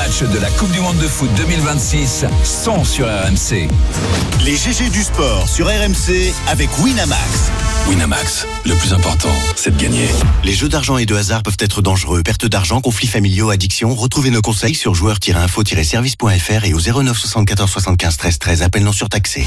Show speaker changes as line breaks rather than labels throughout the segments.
matchs de la Coupe du Monde de foot 2026 sont sur RMC.
Les GG du sport sur RMC avec Winamax.
Winamax, le plus important, c'est de gagner.
Les jeux d'argent et de hasard peuvent être dangereux. Perte d'argent, conflits familiaux, addiction. Retrouvez nos conseils sur joueurs-info-service.fr et au 09 74 75 13 13. Appel non surtaxé.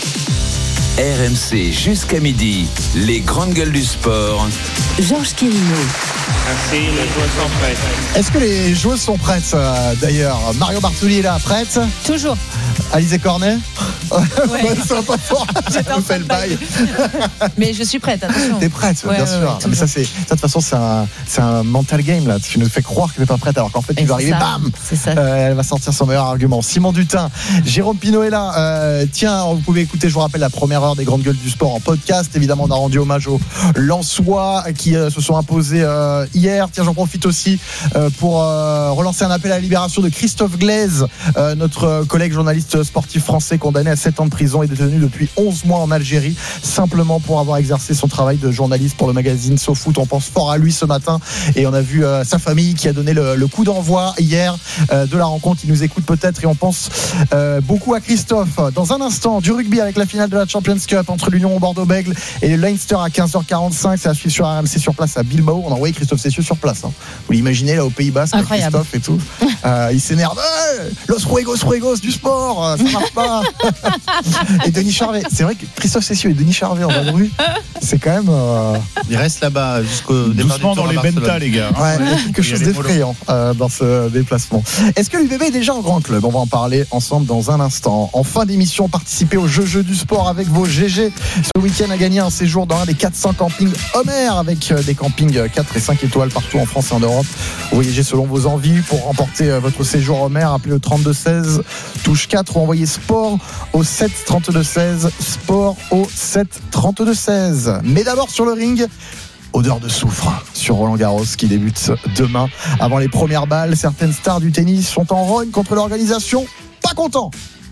RMC jusqu'à midi, les grandes gueules du sport.
Georges Quirino.
Merci, les joueurs sont prêts.
Est-ce que les joueuses sont prêtes d'ailleurs? Mario Bartoli est là, prête?
Toujours.
Alizé Cornet?
Ouais.
Ça va pas fort.
J'étais en train de bail. Mais je suis prête, attention.
T'es prête,
Ouais,
bien
ouais,
sûr.
ouais,
Mais ça, de toute façon, c'est un mental game là. Tu nous fais croire que t'es pas prête alors qu'en fait, tu vas arriver, bam.
C'est ça.
Elle va sortir son meilleur argument. Simon Dutin, Jérôme Pinault est là. Tiens, vous pouvez écouter, je vous rappelle, la première heure des grandes gueules du sport en podcast. Évidemment, on a rendu hommage aux Lensois qui se sont imposés hier. Tiens, j'en profite aussi pour relancer un appel à la libération de Christophe Glaise, notre collègue journaliste sportif français condamné à 7 ans de prison et détenu depuis 11 mois en Algérie, simplement pour avoir exercé son travail de journaliste pour le magazine SoFoot. On pense fort à lui ce matin et on a vu sa famille qui a donné le coup d'envoi hier de la rencontre. Il nous écoute peut-être et on pense beaucoup à Christophe. Dans un instant, du rugby avec la finale de la Champions Cup entre l'Union Bordeaux-Bègles et le Leinster à 15h45. C'est à suivre sur RMC sur place à Bilbao. On a envoyé Christophe Cessieux sur place. Vous l'imaginez là au Pays Basque, Christophe et tout. Il s'énerve. Los Ruegos du sport, ça marche pas. Et Denis Charvet. C'est vrai que Christophe Cessieux et Denis Charvet en vadrouille, c'est quand même.
Il reste là-bas jusqu'au départ
doucement dans les Benta, les gars.
Ouais, il y a quelque chose d'effrayant dans ce déplacement. Est-ce que l'UBB est déjà en grand club? On va en parler ensemble dans un instant. En fin d'émission, participez au jeu du sport avec vos GG. Ce week-end a gagné un séjour dans un des 400 campings Homer avec des campings 4 et 5 étoiles partout en France et en Europe. Vous voyagez selon vos envies pour remporter votre séjour Homer. Appelez le 3216 touche 4 ou envoyez sport au 7 32 16. Sport au 7 32 16. Mais d'abord sur le ring, odeur de soufre sur Roland-Garros qui débute demain. Avant les premières balles, certaines stars du tennis sont en rogne contre l'organisation. Pas content.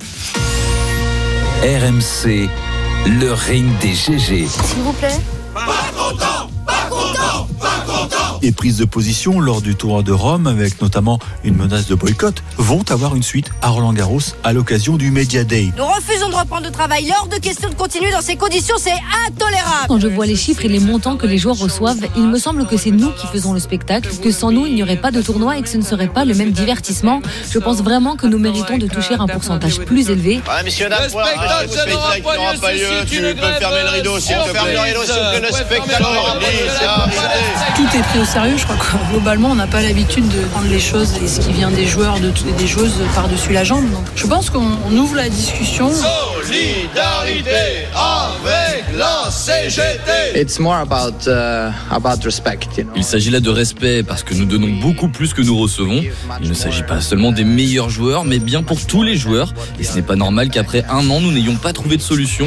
RMC, le ring des GG.
S'il vous plaît.
Les prises de position lors du tournoi de Rome, avec notamment une menace de boycott, vont avoir une suite à Roland-Garros à l'occasion du Media Day.
Nous refusons de reprendre le travail. Hors de question de continuer dans ces conditions, c'est intolérable.
Quand je vois les chiffres et les montants que les joueurs reçoivent, il me semble que c'est nous qui faisons le spectacle, que sans nous, il n'y aurait pas de tournoi et que ce ne serait pas le même divertissement. Je pense vraiment que nous méritons de toucher un pourcentage plus élevé.
Ouais, messieurs, le spectacle, ça n'aura pas lieu. Tu peux fermer le rideau, s'il te plaît. Le spectacle,
tout est pris au sérieux. Je crois que globalement, on n'a pas l'habitude de prendre les choses et ce qui vient des joueurs, des joueuses par-dessus la jambe. Donc, je pense qu'on ouvre la discussion.
Solidarité avec la CGT.
It's more about respect, you know.
Il s'agit là de respect parce que nous donnons beaucoup plus que nous recevons. Il ne s'agit pas seulement des meilleurs joueurs, mais bien pour tous les joueurs. Et ce n'est pas normal qu'après un an, nous n'ayons pas trouvé de solution.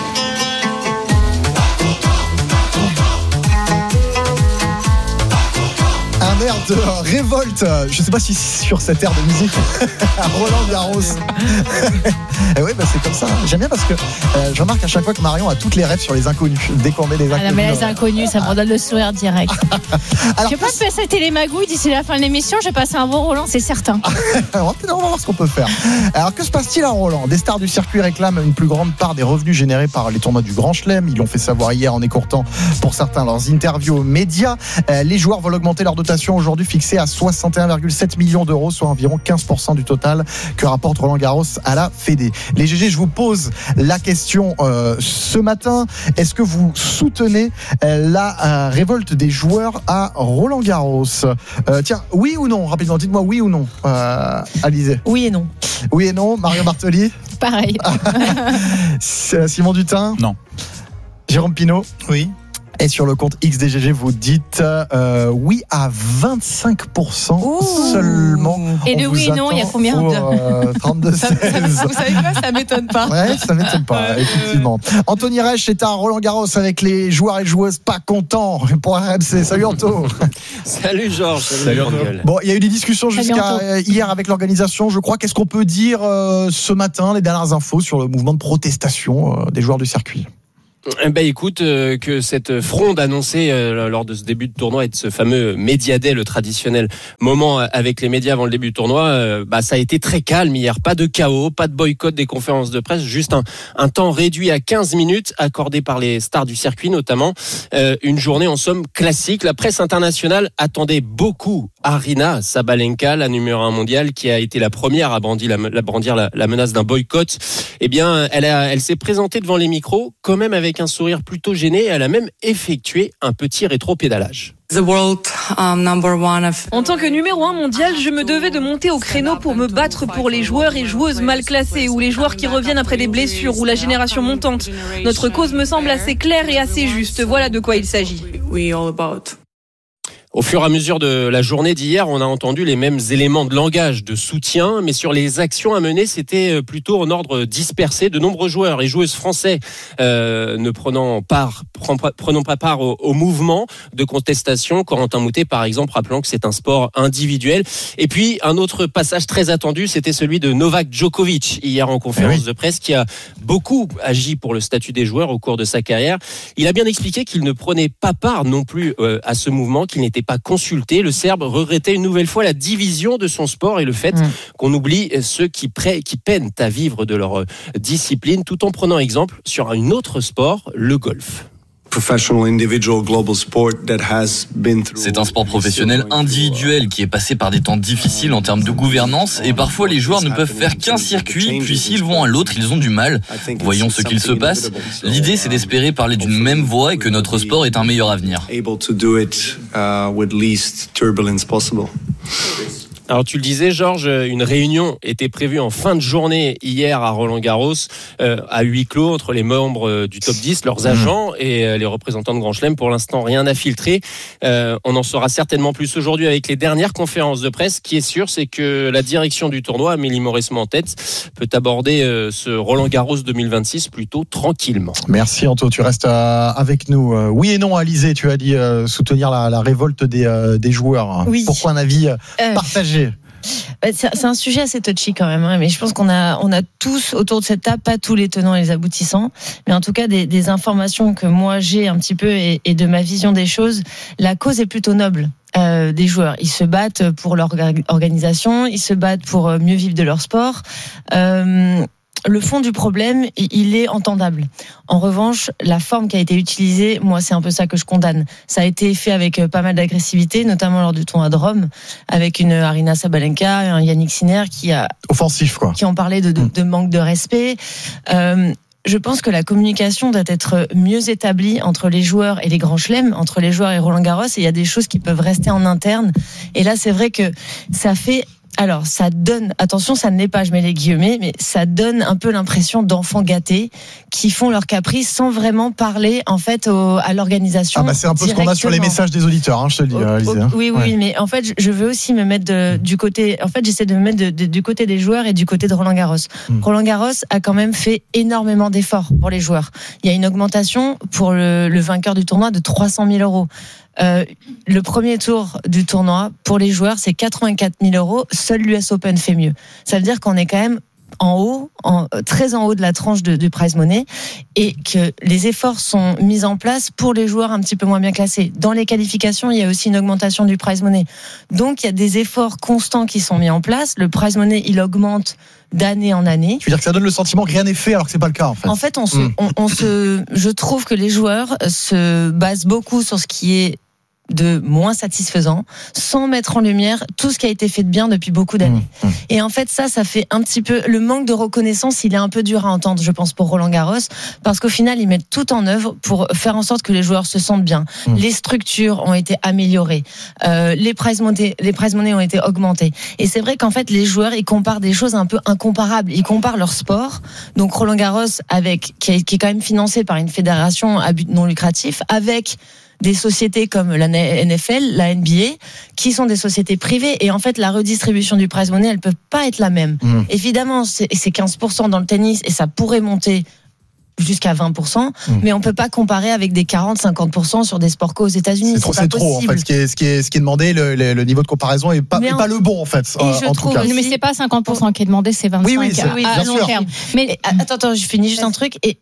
Un air de révolte, je sais pas si sur cette air de musique à Roland-Garros. Et oui, bah c'est comme ça. J'aime bien parce que je remarque à chaque fois que Marion a toutes les rêves sur les inconnus. Dès qu'on met les inconnus.
Ah non, mais les inconnus, ça me donne le sourire direct.
Alors,
je vais pas te passer télémagouille d'ici la fin de l'émission. Je vais passer un bon Roland, c'est certain.
on va voir ce qu'on peut faire. Alors, que se passe-t-il à Roland? Des stars du circuit réclament une plus grande part des revenus générés par les tournois du Grand Chelem. Ils l'ont fait savoir hier en écourtant pour certains leurs interviews aux médias. Les joueurs veulent augmenter leur dotation aujourd'hui fixée à 61,7 millions d'euros, soit environ 15% du total que rapporte Roland-Garros à la Fédé. Les GG, je vous pose la question ce matin. Est-ce que vous soutenez la révolte des joueurs à Roland-Garros? Tiens, oui ou non? Rapidement, dites-moi oui ou non. Alizé.
Oui et non.
Oui et non. Mario Bartoli.
Pareil.
Simon Dutin.
Non.
Jérôme Pinault.
Oui.
Et sur le compte XDGG, vous dites oui à 25% seulement.
Et le oui et non, il y a combien de
32 16.
Vous savez quoi, ça m'étonne pas.
Ouais, ça m'étonne pas, effectivement. Anthony Reich est à Roland-Garros avec les joueurs et joueuses pas contents pour RMC. Salut Anto.
Salut Georges. Salut
Bon, il y a eu des discussions jusqu'à hier avec l'organisation, je crois. Qu'est-ce qu'on peut dire ce matin, les dernières infos sur le mouvement de protestation des joueurs du circuit?
Écoute, que cette fronde annoncée lors de ce début de tournoi et de ce fameux Media Day, le traditionnel moment avec les médias avant le début du tournoi, ça a été très calme hier. Pas de chaos, pas de boycott des conférences de presse, juste un temps réduit à 15 minutes accordé par les stars du circuit notamment. Une journée en somme classique. La presse internationale attendait beaucoup Aryna Sabalenka, la numéro 1 mondiale, qui a été la première à brandir la menace d'un boycott. Eh bien, elle s'est présentée devant les micros, quand même avec un sourire plutôt gêné. Elle a même effectué un petit rétro-pédalage.
En tant que numéro 1 mondial, je me devais de monter au créneau pour me battre pour les joueurs et joueuses mal classés ou les joueurs qui reviennent après des blessures ou la génération montante. Notre cause me semble assez claire et assez juste. Voilà de quoi il s'agit.
Au fur et à mesure de la journée d'hier, on a entendu les mêmes éléments de langage, de soutien, mais sur les actions à mener, c'était plutôt en ordre dispersé. De nombreux joueurs et joueuses français ne prenant pas part au mouvement de contestation. Corentin Moutet, par exemple, rappelant que c'est un sport individuel. Et puis, un autre passage très attendu, c'était celui de Novak Djokovic, hier en conférence de presse, qui a beaucoup agi pour le statut des joueurs au cours de sa carrière. Il a bien expliqué qu'il ne prenait pas part non plus à ce mouvement, qu'il n'était pas consulté. Le Serbe regrettait une nouvelle fois la division de son sport et le fait qu'on oublie ceux qui peinent à vivre de leur discipline, tout en prenant exemple sur un autre sport, le golf.
C'est un sport professionnel individuel qui est passé par des temps difficiles en termes de gouvernance et parfois les joueurs ne peuvent faire qu'un circuit, puis s'ils vont à l'autre, ils ont du mal. Voyons ce qu'il se passe. L'idée, c'est d'espérer parler d'une même voix et que notre sport ait un meilleur avenir.
Alors tu le disais Georges, une réunion était prévue en fin de journée hier à Roland-Garros, à huis clos entre les membres du top 10, leurs agents et les représentants de Grand Chelem. Pour l'instant, rien n'a filtré. On en saura certainement plus aujourd'hui avec les dernières conférences de presse. Ce qui est sûr, c'est que la direction du tournoi, Amélie Mauresmo en tête, peut aborder ce Roland-Garros 2026 plutôt tranquillement.
Merci Anto, tu restes avec nous. Oui et non, Alizé, tu as dit soutenir la révolte des joueurs.
Oui.
Pourquoi un avis partagé?
C'est un sujet assez touchy quand même, mais je pense qu'on a tous autour de cette table, pas tous les tenants et les aboutissants, mais en tout cas des informations que moi j'ai un petit peu et de ma vision des choses. La cause est plutôt noble. Des joueurs, ils se battent pour leur organisation, ils se battent pour mieux vivre de leur sport. Le fond du problème, il est entendable. En revanche, la forme qui a été utilisée, moi, c'est un peu ça que je condamne. Ça a été fait avec pas mal d'agressivité, notamment lors du tournoi de Rome, avec une Aryna Sabalenka, un Yannick Sinner qui a
offensif, quoi,
qui ont parlé de manque de respect. Je pense que la communication doit être mieux établie entre les joueurs et les grands chelems, entre les joueurs et Roland-Garros. Et il y a des choses qui peuvent rester en interne. Et là, c'est vrai que ça fait. Alors, ça donne, attention, ça ne l'est pas, je mets les guillemets, mais ça donne un peu l'impression d'enfants gâtés qui font leur caprice sans vraiment parler, en fait, à l'organisation.
C'est un peu ce qu'on a sur les messages des auditeurs, je te le dis, Alizé.
Oui, mais en fait, je veux aussi me mettre du côté, en fait, j'essaie de me mettre du côté des joueurs et du côté de Roland-Garros. Roland-Garros a quand même fait énormément d'efforts pour les joueurs. Il y a une augmentation pour le vainqueur du tournoi de 300 000 euros. Le premier tour du tournoi pour les joueurs, c'est 84 000 euros. Seul l'US Open fait mieux. Ça veut dire qu'on est quand même en haut, très en haut de la tranche du prize money, et que les efforts sont mis en place pour les joueurs un petit peu moins bien classés. Dans les qualifications, il y a aussi une augmentation du prize money. Donc il y a des efforts constants qui sont mis en place. Le prize money, il augmente d'année en année.
Tu veux dire que ça donne le sentiment que rien n'est fait alors que c'est pas le cas en fait.
En fait, je trouve que les joueurs se basent beaucoup sur ce qui est de moins satisfaisant, sans mettre en lumière tout ce qui a été fait de bien depuis beaucoup d'années. Et en fait, ça fait un petit peu, le manque de reconnaissance, il est un peu dur à entendre, je pense, pour Roland-Garros, parce qu'au final, ils mettent tout en œuvre pour faire en sorte que les joueurs se sentent bien. Les structures ont été améliorées, les prize money ont été augmentées. Et c'est vrai qu'en fait, les joueurs, ils comparent des choses un peu incomparables. Ils comparent leur sport, donc Roland-Garros qui est quand même financé par une fédération à but non lucratif, avec des sociétés comme la NFL, la NBA, qui sont des sociétés privées. Et en fait, la redistribution du prize money, elle peut pas être la même. Évidemment, c'est 15% dans le tennis et ça pourrait monter jusqu'à 20%, mais on peut pas comparer avec des 40-50% sur des sports co aux États-Unis.
C'est trop en fait. Ce qui est demandé, le niveau de comparaison est pas le bon en fait. En tout cas.
Mais c'est pas 50% qui est demandé, c'est 25% à long terme.
Mais
attends, je finis juste un truc. Et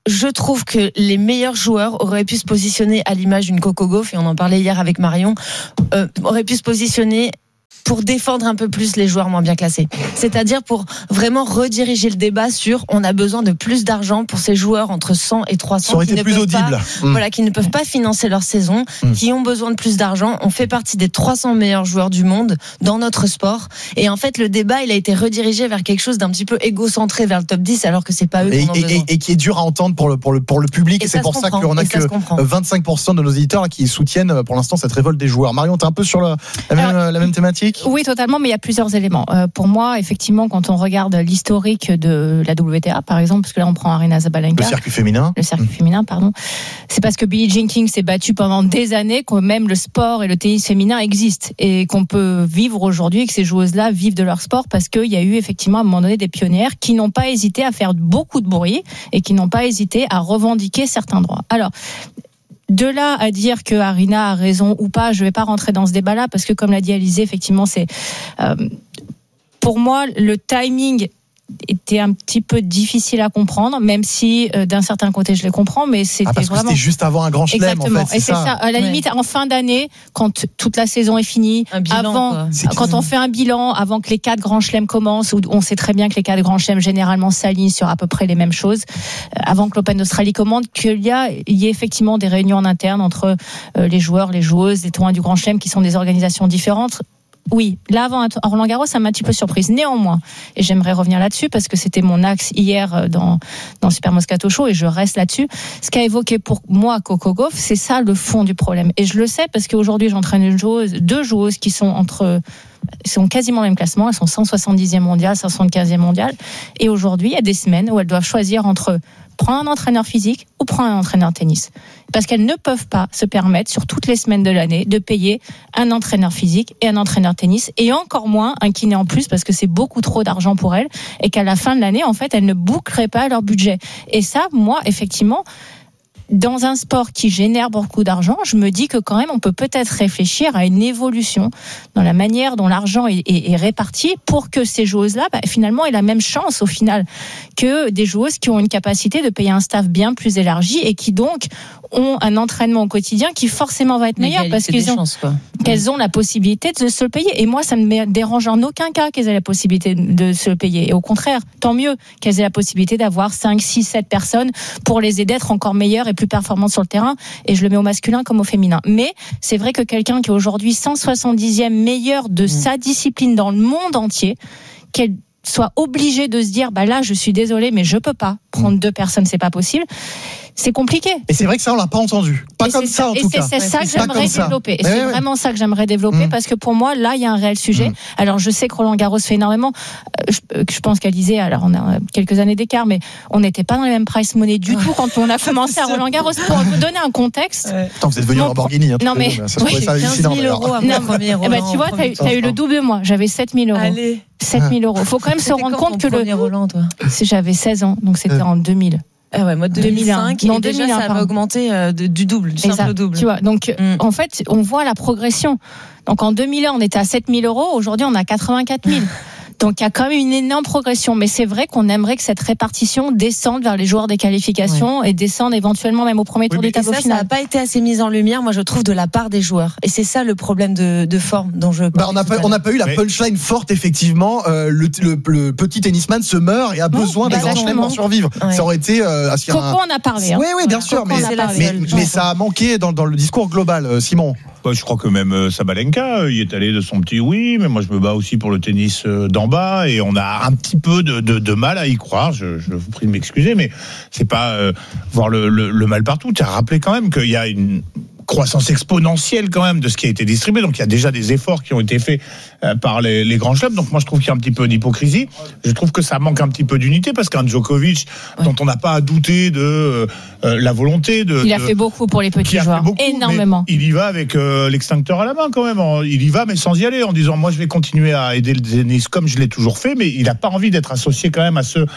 je trouve que les meilleurs joueurs auraient pu se positionner à l'image d'une Coco Gauff, et on en parlait hier avec Marion, auraient pu se positionner pour défendre un peu plus les joueurs moins bien classés. C'est-à-dire pour vraiment rediriger le débat sur on a besoin de plus d'argent pour ces joueurs entre 100 et 300
qui ne peuvent pas,
qui ne peuvent pas financer leur saison, qui ont besoin de plus d'argent. On fait partie des 300 meilleurs joueurs du monde dans notre sport. Et en fait, le débat, il a été redirigé vers quelque chose d'un petit peu égocentré vers le top 10, alors que c'est pas eux qui en ont besoin.
Et qui est dur à entendre pour le public. Et c'est pour ça qu'on a que 25% de nos éditeurs qui soutiennent pour l'instant cette révolte des joueurs. Marion, t'es un peu sur la même thématique?
Oui, totalement, mais il y a plusieurs éléments. Pour moi, effectivement, quand on regarde l'historique de la WTA, par exemple, parce que là, on prend Aryna Sabalenka.
Le circuit féminin,
pardon. C'est parce que Billie Jean King s'est battue pendant des années que même le sport et le tennis féminin existent et qu'on peut vivre aujourd'hui et que ces joueuses-là vivent de leur sport parce qu'il y a eu effectivement à un moment donné des pionnières qui n'ont pas hésité à faire beaucoup de bruit et qui n'ont pas hésité à revendiquer certains droits. Alors, de là à dire que Aryna a raison ou pas, je vais pas rentrer dans ce débat-là parce que comme l'a dit Alizé, effectivement, c'est pour moi le timing était un petit peu difficile à comprendre, même si d'un certain côté je les comprends, mais c'était
parce que
vraiment...
c'était juste avant un grand chelem.
Exactement.
En fait,
et c'est ça. À la limite, en fin d'année, quand toute la saison est finie, quand on fait un bilan, avant que les 4 grands chelems commencent, où on sait très bien que les 4 grands chelems généralement s'alignent sur à peu près les mêmes choses, avant que l'Open d'Australie commande, qu'il y ait effectivement des réunions en interne entre les joueurs, les joueuses, les tournois du grand chelem qui sont des organisations différentes. Oui, là avant Roland Garros, ça m'a un petit peu surprise. Néanmoins, et j'aimerais revenir là-dessus parce que c'était mon axe hier dans Super Moscato Show et je reste là-dessus. Ce qu'a évoqué pour moi Coco Gauff, c'est ça le fond du problème. Et je le sais parce qu'aujourd'hui j'entraîne deux joueuses qui sont sont quasiment au même classement, elles sont 170e mondial, 175e mondial. Et aujourd'hui, il y a des semaines où elles doivent choisir entre prendre un entraîneur physique ou prendre un entraîneur tennis. Parce qu'elles ne peuvent pas se permettre, sur toutes les semaines de l'année, de payer un entraîneur physique et un entraîneur tennis, et encore moins un kiné en plus, parce que c'est beaucoup trop d'argent pour elles, et qu'à la fin de l'année, en fait, elles ne boucleraient pas leur budget. Et ça, moi, effectivement, dans un sport qui génère beaucoup d'argent, je me dis que quand même on peut peut-être réfléchir à une évolution dans la manière dont l'argent est réparti pour que ces joueuses-là, finalement, aient la même chance au final que des joueuses qui ont une capacité de payer un staff bien plus élargi et qui donc ont un entraînement au quotidien qui forcément va être meilleur parce qu'elles ont la possibilité de se le payer. Et moi, ça ne me dérange en aucun cas qu'elles aient la possibilité de se le payer. Et au contraire, tant mieux qu'elles aient la possibilité d'avoir 5, 6, 7 personnes pour les aider à être encore meilleures et plus performantes sur le terrain. Et je le mets au masculin comme au féminin. Mais c'est vrai que quelqu'un qui est aujourd'hui 170e meilleur de sa discipline dans le monde entier, qu'elle soit obligée de se dire, là, je suis désolée, mais je peux pas prendre 2 personnes, c'est pas possible. C'est compliqué.
Et c'est vrai que ça, on l'a pas entendu. Pas comme ça, en tout cas.
Et c'est ça que j'aimerais développer. Et c'est vraiment ça que j'aimerais développer parce que pour moi, là, il y a un réel sujet. Alors, je sais que Roland Garros fait énormément. Je pense qu'elle disait, alors on a quelques années d'écart, mais on n'était pas dans les mêmes price money du tout quand on a commencé à Roland Garros. Pour vous donner un contexte.
Attends, vous êtes venu en Lamborghini.
Non, mais.
Ça se pourrait ça
15 000 euros à mon premier Roland.
Tu vois, t'as eu le double de moi. J'avais 7 000 euros.
Allez.
7 000 euros. Faut quand même se rendre compte que
le Roland, toi.
J'avais 16 ans, donc c'était en 2000.
Ah ouais, moi 2005 et déjà ça va augmenter du double, du simple double.
Tu vois, donc en fait, on voit la progression. Donc en 2001, on était à 7 000 euros, aujourd'hui on a 84 000. Donc il y a quand même une énorme progression, mais c'est vrai qu'on aimerait que cette répartition descende vers les joueurs des qualifications et descende éventuellement même au premier tour du tableau final.
Ça n'a pas été assez mis en lumière, moi je trouve, de la part des joueurs. Et c'est ça le problème de forme dont je parle.
On n'a pas eu la punchline forte, effectivement. Le petit tennisman se meurt et a besoin des grands chelems pour survivre. Ça aurait été...
Coco en a parlé.
Oui, bien sûr, mais ça a manqué dans le discours global, Simon.
Je crois que même Sabalenka, il est allé de son petit oui, mais moi je me bats aussi pour le tennis d'en bas et on a un petit peu de mal à y croire. Je vous prie de m'excuser, mais c'est pas voir le mal partout. Tu as rappelé quand même qu'il y a une croissance exponentielle quand même de ce qui a été distribué. Donc il y a déjà des efforts qui ont été faits par les grands chelems. Donc moi je trouve qu'il y a un petit peu d'hypocrisie. Je trouve que ça manque un petit peu d'unité parce qu'un Djokovic dont on n'a pas à douter de la volonté de...
Il a fait beaucoup pour les petits joueurs, énormément.
Il y va avec l'extincteur à la main quand même. Il y va mais sans y aller en disant moi je vais continuer à aider le tennis comme je l'ai toujours fait, mais il n'a pas envie d'être associé quand même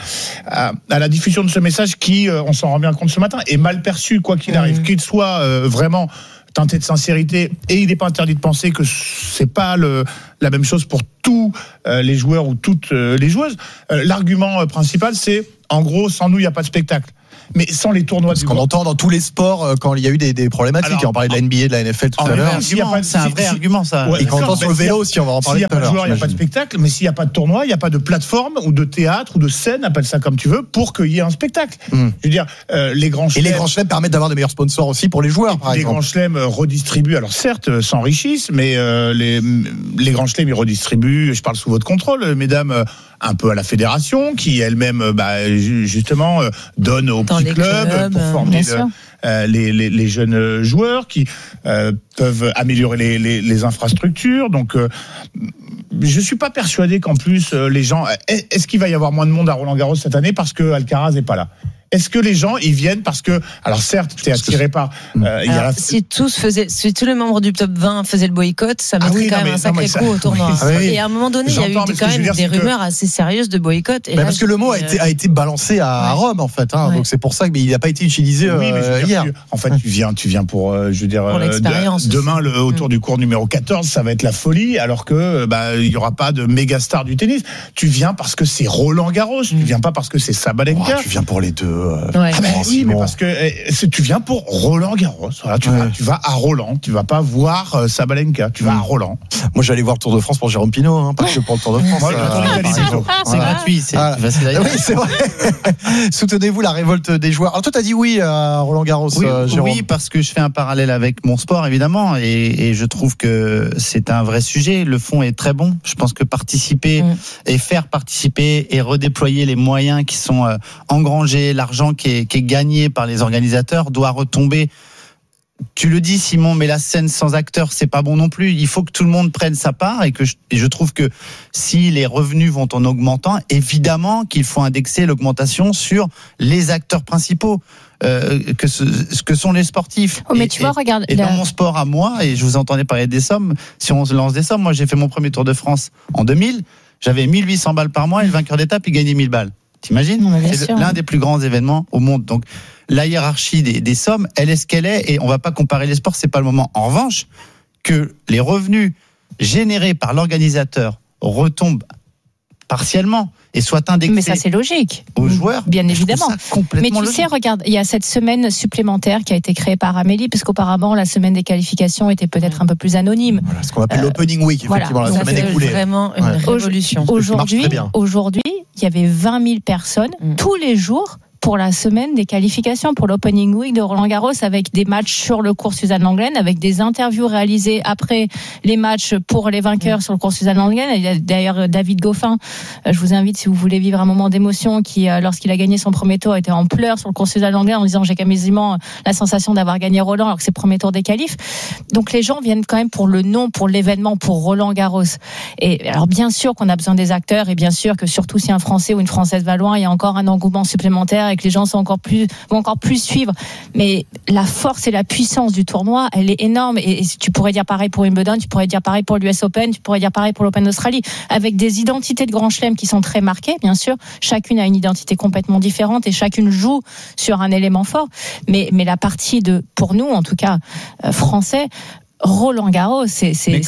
à la diffusion de ce message qui, on s'en rend bien compte ce matin, est mal perçu quoi qu'il arrive, qu'il soit vraiment teinté de sincérité, et il n'est pas interdit de penser que c'est pas la même chose pour tous les joueurs ou toutes les joueuses. L'argument principal, c'est en gros, sans nous, il n'y a pas de spectacle. Mais sans les tournois
qu'on entend dans tous les sports quand il y a eu des problématiques. Alors, on parlait de la NBA, de la NFL tout à l'heure.
C'est un vrai argument, ça.
Et quand on entend sur le vélo aussi, on va en parler tout à l'heure.
S'il n'y a pas de joueur, il n'y a pas de spectacle. Mais s'il n'y a pas de tournoi, il n'y a pas de plateforme ou de théâtre ou de scène, appelle ça comme tu veux, pour qu'il y ait un spectacle. Je veux dire, les grands chelems.
Et les grands chelems permettent d'avoir de meilleurs sponsors aussi pour les joueurs, par exemple.
Les grands chelems redistribuent, alors certes, s'enrichissent, mais les grands chelems, ils redistribuent, je parle sous votre contrôle, mesdames, un peu à la fédération, qui elle-même, justement, donne aux petits clubs pour former les jeunes joueurs qui peuvent améliorer les infrastructures. Donc, je suis pas persuadé qu'en plus les gens. Est-ce qu'il va y avoir moins de monde à Roland-Garros cette année parce que Alcaraz n'est pas là? Est-ce que les gens ils viennent parce que, alors certes, tu es attiré par.
Si tous les membres du top 20 faisaient le boycott, ça mettrait quand même un sacré coup au tournoi. Et à un moment donné, il y a eu quand même des rumeurs assez sérieuses de boycott. Et
parce que le mot a été balancé à Rome en fait, donc c'est pour ça qu'il n'a pas été utilisé hier.
En fait, tu viens pour, je veux dire, demain autour du cours numéro 14, ça va être la folie, alors que il y aura pas de méga star du tennis. Tu viens parce que c'est Roland Garros, tu viens pas parce que c'est Sabalenka.
Tu viens pour les deux.
Oui, mais parce que tu viens pour Roland Garros. Voilà, tu vas à Roland. Tu vas pas voir Sabalenka. Tu vas à Roland.
Moi, j'allais voir le Tour de France pour Jérôme Pinault, pas que pour le Tour de France.
C'est gratuit, c'est facile à dire.
Oui, c'est vrai. Soutenez-vous la révolte des joueurs. Alors toi, t'as dit oui à Roland Garros, Jérôme.
Oui, parce que je fais un parallèle avec mon sport, évidemment, et je trouve que c'est un vrai sujet. Le fond est très bon. Je pense que participer et faire participer et redéployer les moyens qui sont engrangés, l'argent qui est gagné par les organisateurs doit retomber. Tu le dis, Simon, mais la scène sans acteurs, c'est pas bon non plus. Il faut que tout le monde prenne sa part et je trouve que si les revenus vont en augmentant, évidemment qu'il faut indexer l'augmentation sur les acteurs principaux. Ce que sont les sportifs.
Mais tu vois, regarde.
Dans mon sport à moi, et je vous entendais parler des sommes, si on se lance des sommes, moi j'ai fait mon premier Tour de France en 2000, j'avais 1800 balles par mois et le vainqueur d'étape, il gagnait 1000 balles. T'imagines ? C'est l'un des plus grands événements au monde. Donc, la hiérarchie des sommes, elle est ce qu'elle est, et on va pas comparer les sports, c'est pas le moment. En revanche, que les revenus générés par l'organisateur retombent partiellement et soient indexés.
Mais ça, c'est logique.
Aux joueurs.
Bien évidemment. Mais tu
logique.
sais, regarde, il y a cette semaine supplémentaire qui a été créée par Amélie, parce qu'auparavant, la semaine des qualifications était peut-être un peu plus anonyme.
Voilà, ce qu'on appelle l'opening week, effectivement, la semaine écoulée.
C'est vraiment une révolution.
Aujourd'hui, il y avait 20 000 personnes tous les jours pour la semaine des qualifications, pour l'opening week de Roland-Garros, avec des matchs sur le cours Suzanne Lenglen, avec des interviews réalisées après les matchs pour les vainqueurs sur le cours Suzanne Lenglen. Il y a d'ailleurs David Goffin, je vous invite si vous voulez vivre un moment d'émotion, qui lorsqu'il a gagné son premier tour était en pleurs sur le cours Suzanne Lenglen en disant j'ai quasiment la sensation d'avoir gagné Roland alors que c'est le premier tour des qualifs. Donc les gens viennent quand même pour le nom, pour l'événement, pour Roland-Garros. Et alors bien sûr qu'on a besoin des acteurs, et bien sûr que surtout si un Français ou une Française va loin, il y a encore un engouement supplémentaire et que les gens vont encore plus suivre. Mais la force et la puissance du tournoi, elle est énorme. Et tu pourrais dire pareil pour Wimbledon, tu pourrais dire pareil pour l'US Open, tu pourrais dire pareil pour l'Open d'Australie, avec des identités de grands chelems qui sont très marquées, bien sûr. Chacune a une identité complètement différente et chacune joue sur un élément fort. Mais la partie pour nous, en tout cas, français, Roland-Garros, c'est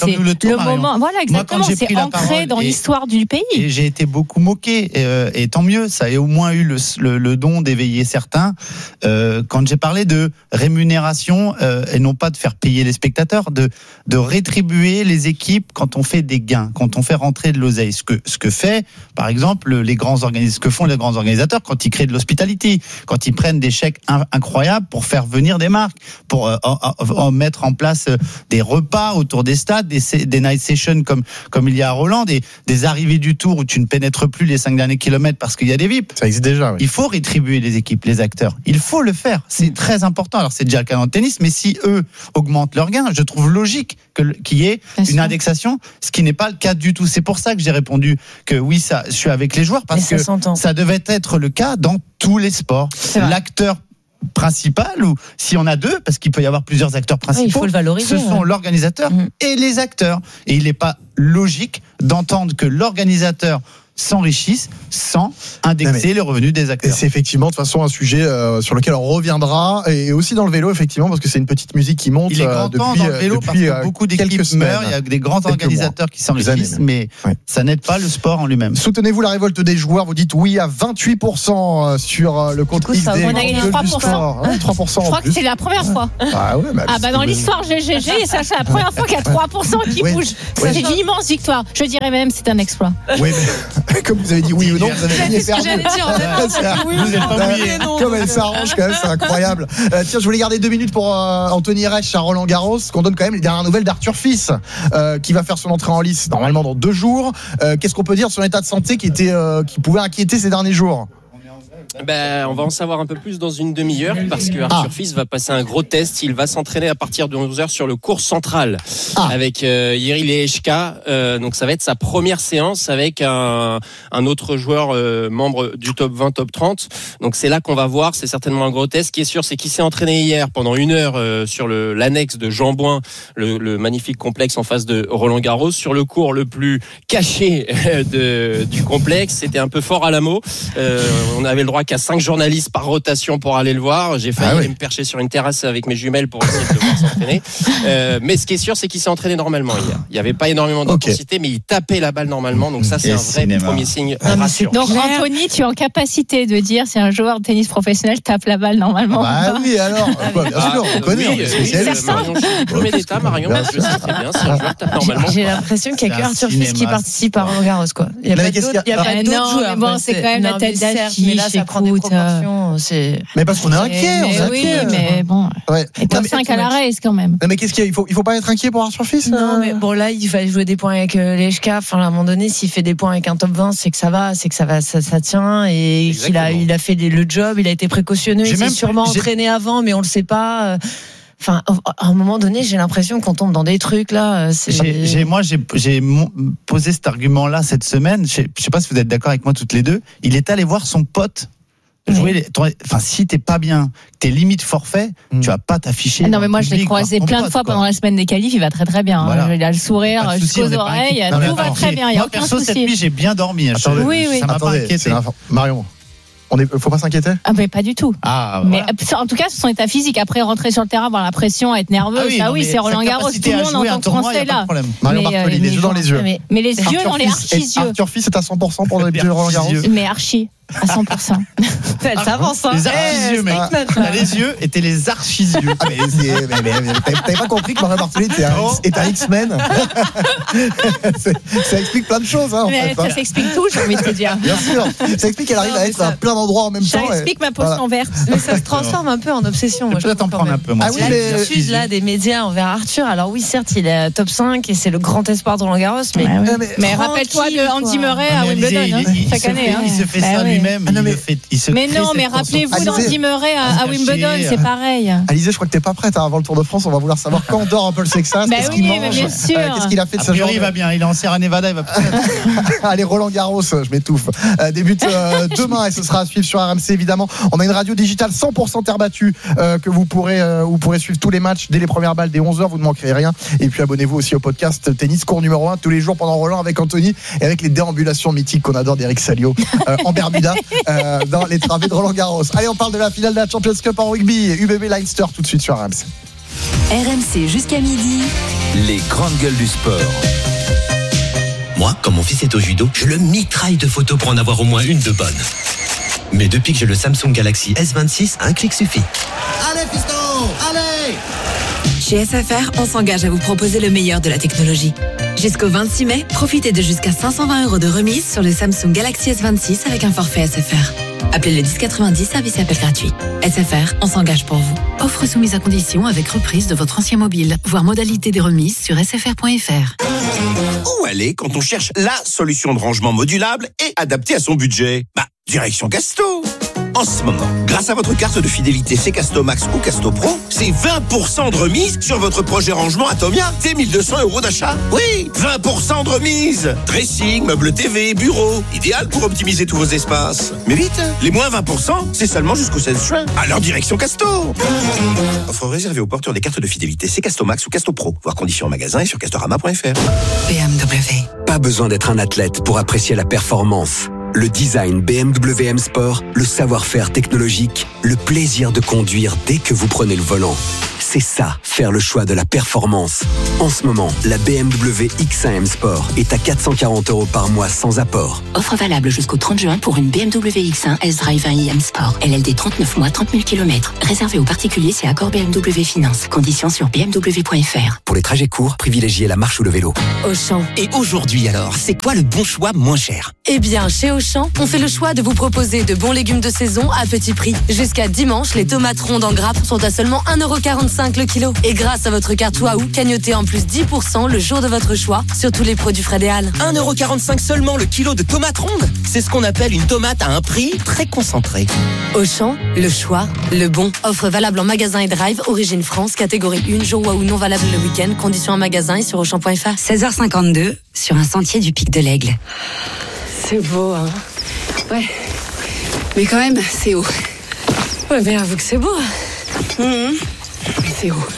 le moment. Voilà, exactement.
Moi,
c'est ancré dans l'histoire du pays.
Et j'ai été beaucoup moqué, et tant mieux. Ça a au moins eu le don d'éveiller certains. Quand j'ai parlé de rémunération, et non pas de faire payer les spectateurs, de rétribuer les équipes quand on fait des gains, quand on fait rentrer de l'oseille. Ce que fait, par exemple, ce que font les grands organisateurs quand ils créent de l'hospitality, quand ils prennent des chèques incroyables pour faire venir des marques, pour mettre en place des repas autour des stades, des night sessions comme il y a à Roland, des arrivées du Tour où tu ne pénètres plus les 5 derniers kilomètres parce qu'il y a des VIP.
Ça existe déjà, oui.
Il faut rétribuer les équipes, les acteurs. Il faut le faire. C'est très important. Alors, c'est déjà le cas dans le tennis, mais si eux augmentent leurs gains, je trouve logique qu'il y ait une indexation, ce qui n'est pas le cas du tout. C'est pour ça que j'ai répondu que oui, je suis avec les joueurs, parce que ça devait être le cas dans tous les sports. L'acteur principal, ou si on a deux, parce qu'il peut y avoir plusieurs acteurs principaux,
il faut le valoriser,
ce sont l'organisateur et les acteurs. Et il n'est pas logique d'entendre que l'organisateur s'enrichissent sans indexer les revenus des acteurs.
C'est effectivement de toute façon un sujet sur lequel on reviendra, et aussi dans le vélo effectivement, parce que c'est une petite musique qui monte.
Il est grand temps dans le vélo parce que beaucoup d'équipes meurent, il y a des grands organisateurs qui s'enrichissent, mais ça n'aide pas le sport en lui-même.
Soutenez-vous la révolte des joueurs, vous dites oui à 28% sur le compte XD.
On a gagné 3%.
3%.
Je crois que c'est la première fois.
Ah ouais,
dans l'histoire GGG, ça c'est la première fois qu'il y a 3% qui bougent. C'est une immense victoire. Je dirais même c'est un exploit.
Oui, mais comme vous avez dit oui ou non, vous avez gagné perdu.
Vous
n'êtes pas mouillé. Comme elle s'arrange quand même, c'est incroyable. Tiens, je voulais garder 2 minutes pour Anthony Reich à Roland Garros, qu'on donne quand même les dernières nouvelles d'Arthur Fils, qui va faire son entrée en lice normalement dans 2 jours. Qu'est-ce qu'on peut dire de son état de santé qui pouvait inquiéter ces derniers jours?
On va en savoir un peu plus dans une demi-heure, parce que Arthur Fils va passer un gros test. Il va s'entraîner à partir de 11h sur le court central avec Jiří Lehečka. Donc ça va être sa première séance avec un autre joueur membre du top 20, top 30. Donc c'est là qu'on va voir, c'est certainement un gros test. Ce qui est sûr, c'est qu'il s'est entraîné hier pendant 1 heure sur l'annexe de Jean-Bouin, le magnifique complexe en face de Roland Garros, sur le court le plus caché du complexe. C'était un peu fort à la mot. On avait le droit qu'à 5 journalistes par rotation pour aller le voir. J'ai failli aller me percher sur une terrasse avec mes jumelles pour essayer de le voir s'entraîner. Mais ce qui est sûr, c'est qu'il s'est entraîné normalement hier. Il n'y avait pas énormément d'intensité, mais il tapait la balle normalement. Donc ça, c'est un vrai premier signe rassurant.
Donc Anthony, tu es en capacité de dire si un joueur de tennis professionnel tape la balle normalement?
Oui, alors. Bien sûr, on connaît.
Marion, je suis diplômé d'État, Marion. Je sais très bien si un joueur tape normalement.
J'ai l'impression qu'il n'y a que Arthur Fils qui participe à Roland Garros, quoi. Il n'y a pas d'autres joueurs.
Bon, c'est quand même la tête d'affiche.
Mais là, ça prend des proportions.
Mais parce qu'on est inquiet,
mais bon. Et top 5 à la race quand même.
Mais qu'est-ce qu'il y a? Il faut pas être inquiet pour Arthur Fils?
Non, mais bon, là, il fallait jouer des points avec Lehečka. Enfin, à un moment donné, s'il fait des points avec un top 20, c'est que ça va, ça tient, et qu'il a fait le job, il a été précautionneux, il s'est sûrement entraîné avant, mais on le sait pas. Enfin, à un moment donné, j'ai l'impression qu'on tombe dans des trucs là.
J'ai posé cet argument-là cette semaine. Je sais pas si vous êtes d'accord avec moi toutes les deux. Il est allé voir son pote. Si t'es pas bien, t'es limite forfait, tu vas pas t'afficher.
Non, mais moi je l'ai croisé plein de fois pendant la semaine des qualifs, il va très très bien.
Voilà.
Il a le sourire jusqu'aux oreilles, tout va très bien, il y a aucun souci.
Cette nuit, j'ai bien dormi.
Oui.
Ça m'a pas inquiété.
Marion, faut pas s'inquiéter?
Mais pas du tout. Mais en tout cas, c'est son état physique. Après, rentrer sur le terrain, avoir la pression, être nerveux, c'est Roland Garros. Tout le monde en tant que Français là.
Marion Bartoli, les yeux dans les yeux.
Mais les yeux dans les archi-yeux.
Arthur Fils est à 100% pour le Roland Garros.
Mais archi. À 100%.
Elle s'avance, hein.
Les archisieux, mec. Les yeux étaient les archisieux.
Mais t'avais pas compris que Marion Bartoli est un X-Men? Ça explique plein de choses, hein, en fait.
Ça s'explique tout, j'ai envie de te dire.
Bien sûr. Ça explique qu'elle arrive à être à plein d'endroits en même temps.
Ça explique ma potion verte.
Mais ça se transforme un peu en obsession.
Je peux t'en prendre un peu, moi.
L'attitude là des médias envers Arthur. Alors oui, certes, il est top 5 et c'est le grand espoir de Roland Garros, mais
rappelle-toi de Andy Murray à Wimbledon chaque année.
Il se fait ça lui-même.
Mais non, mais rappelez-vous d'Andy Murray à Wimbledon, c'est pareil.
Alizé, je crois que t'es pas prête avant le Tour de France. On va vouloir savoir quand dort un peu le Sexas. Qu'est-ce qu'il mange?
Bien sûr.
Qu'est-ce qu'il a fait de ce genre?
Il va bien. Il est en Sierra Nevada. Il va.
Allez, Roland Garros, je m'étouffe. Débute demain et ce sera à suivre sur RMC évidemment. On a une radio digitale 100% terre battue que vous pourrez suivre tous les matchs dès les premières balles dès 11h. Vous ne manquerez rien. Et puis abonnez-vous aussi au podcast Tennis Cours numéro 1 tous les jours pendant Roland avec Anthony et avec les déambulations mythiques qu'on adore d'Eric Salio en Bermuda. Dans les travées de Roland Garros. Allez, on parle de la finale de la Champions Cup en rugby. UBB Leinster tout de suite sur RMC.
RMC jusqu'à midi.
Les grandes gueules du sport.
Moi, quand mon fils est au judo, je le mitraille de photos pour en avoir au moins une de bonne. Mais depuis que j'ai le Samsung Galaxy S26, un clic suffit.
Allez, fiston, allez!
Chez SFR, on s'engage à vous proposer le meilleur de la technologie. Jusqu'au 26 mai, profitez de jusqu'à 520 € de remise sur le Samsung Galaxy S26 avec un forfait SFR. Appelez le 1090, service et appel gratuit. SFR, on s'engage pour vous. Offre soumise à condition avec reprise de votre ancien mobile. Voir modalité des remises sur sfr.fr.
Où aller quand on cherche la solution de rangement modulable et adaptée à son budget? Direction Casto. En ce moment, grâce à votre carte de fidélité C Casto Max ou Casto Pro, c'est 20% de remise sur votre projet rangement Atomia. C'est 1 200 € d'achat. Oui, 20% de remise. Dressing, meubles TV, bureau. Idéal pour optimiser tous vos espaces. Mais vite, les moins 20%, c'est seulement jusqu'au 16 juin. Alors direction Casto. Offre réservée aux porteurs des cartes de fidélité C Casto Max ou Casto Pro. Voir conditions en magasin et sur castorama.fr.
BMW.
Pas besoin d'être un athlète pour apprécier la performance. Le design BMW M Sport, le savoir-faire technologique, le plaisir de conduire dès que vous prenez le volant. C'est ça, faire le choix de la performance. En ce moment, la BMW X1 M Sport est à 440 € par mois sans apport.
Offre valable jusqu'au 30 juin pour une BMW X1 S-Drive 1i M Sport. LLD 39 mois, 30 000 km. Réservé aux particuliers, c'est accord BMW Finance. Conditions sur bmw.fr.
Pour les trajets courts, privilégiez la marche ou le vélo.
Auchan.
Et aujourd'hui alors, c'est quoi le bon choix moins cher ?
Eh bien, chez Auchan, on fait le choix de vous proposer de bons légumes de saison à petit prix. Jusqu'à dimanche, les tomates rondes en grappe sont à seulement 1,45 € le kilo. Et grâce à votre carte Waouh, cagnotez en plus 10% le jour de votre choix sur tous les produits Frédéal.
1,45 € seulement le kilo de tomates rondes. C'est ce qu'on appelle une tomate à un prix très concentré.
Auchan, le choix, le bon. Offre valable en magasin et drive, origine France, catégorie 1, jour Waouh non valable le week-end. Conditions en magasin et sur Auchan.fr. 16h52, sur un sentier du Pic de l'Aigle.
C'est beau, hein. Ouais. Mais quand même, c'est haut.
Ouais, mais avoue que c'est beau.
Mais c'est haut.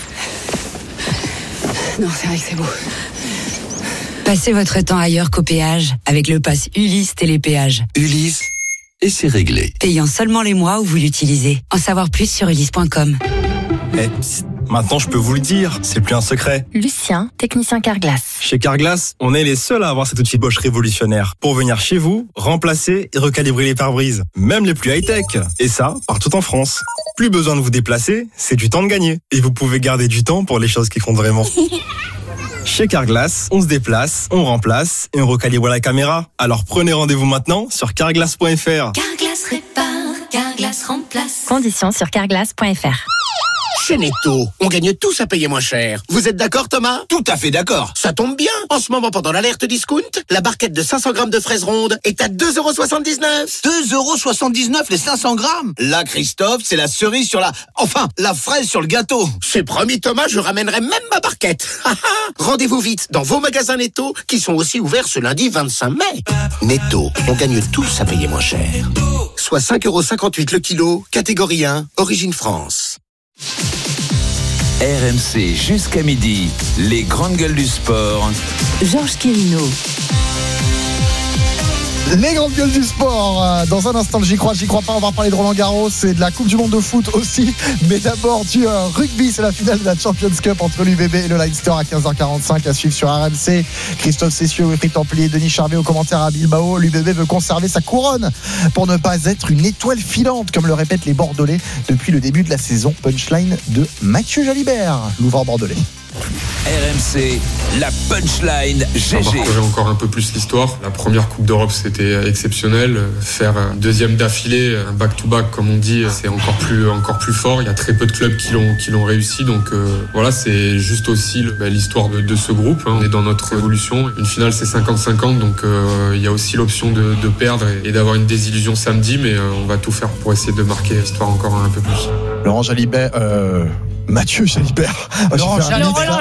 Non, c'est vrai que c'est beau.
Passez votre temps ailleurs qu'au péage avec le pass Ulysse Télépéage.
Ulysse, et c'est réglé.
Payant seulement les mois où vous l'utilisez. En savoir plus sur ulysse.com.
Maintenant, je peux vous le dire, c'est plus un secret.
Lucien, technicien Carglass.
Chez Carglass, on est les seuls à avoir cet outil Bosch révolutionnaire pour venir chez vous, remplacer et recalibrer les pare-brises, même les plus high-tech. Et ça, partout en France. Plus besoin de vous déplacer, c'est du temps de gagner. Et vous pouvez garder du temps pour les choses qui comptent vraiment. Chez Carglass, on se déplace, on remplace et on recalibre la caméra. Alors prenez rendez-vous maintenant sur carglass.fr.
Carglass répare, Carglass remplace. Conditions sur carglass.fr.
Chez Netto, on gagne tous à payer moins cher. Vous êtes d'accord, Thomas ? Tout à fait d'accord. Ça tombe bien. En ce moment, pendant l'alerte discount, la barquette de 500 grammes de fraises rondes est à 2,79 €. 2,79 € les 500 grammes. Là, Christophe, c'est la cerise sur la... Enfin, la fraise sur le gâteau. C'est promis, Thomas, je ramènerai même ma barquette. Rendez-vous vite dans vos magasins Netto, qui sont aussi ouverts ce lundi 25 mai. Netto, on gagne tous à payer moins cher. Soit 5,58 € le kilo, catégorie 1, origine France.
RMC jusqu'à midi, les grandes gueules du sport.
Georges Quirino.
Les grandes gueules du sport. Dans un instant, j'y crois pas. On va parler de Roland Garros et de la Coupe du Monde de foot aussi. Mais d'abord, du rugby. C'est la finale de la Champions Cup entre l'UBB et le Leinster à 15h45 à suivre sur RMC. Christophe Cessieux, Wilfried Templier, Denis Charvet au commentaire à Bilbao. L'UBB veut conserver sa couronne pour ne pas être une étoile filante, comme le répètent les Bordelais depuis le début de la saison. Punchline de Mathieu Jalibert, l'ouvreur bordelais.
RMC, la punchline GG.
On va recorrer encore un peu plus l'histoire. La première Coupe d'Europe, c'était exceptionnel. Faire deuxième d'affilée, un back-to-back, comme on dit, c'est encore plus fort. Il y a très peu de clubs qui l'ont réussi. Donc voilà, c'est juste aussi l'histoire de ce groupe. On est dans notre évolution. Une finale, c'est 50-50. Donc il y a aussi l'option de perdre et d'avoir une désillusion samedi. Mais on va tout faire pour essayer de marquer l'histoire encore un peu plus.
Laurent Jalibert... Mathieu Jalibert.
Laurent Jalabert.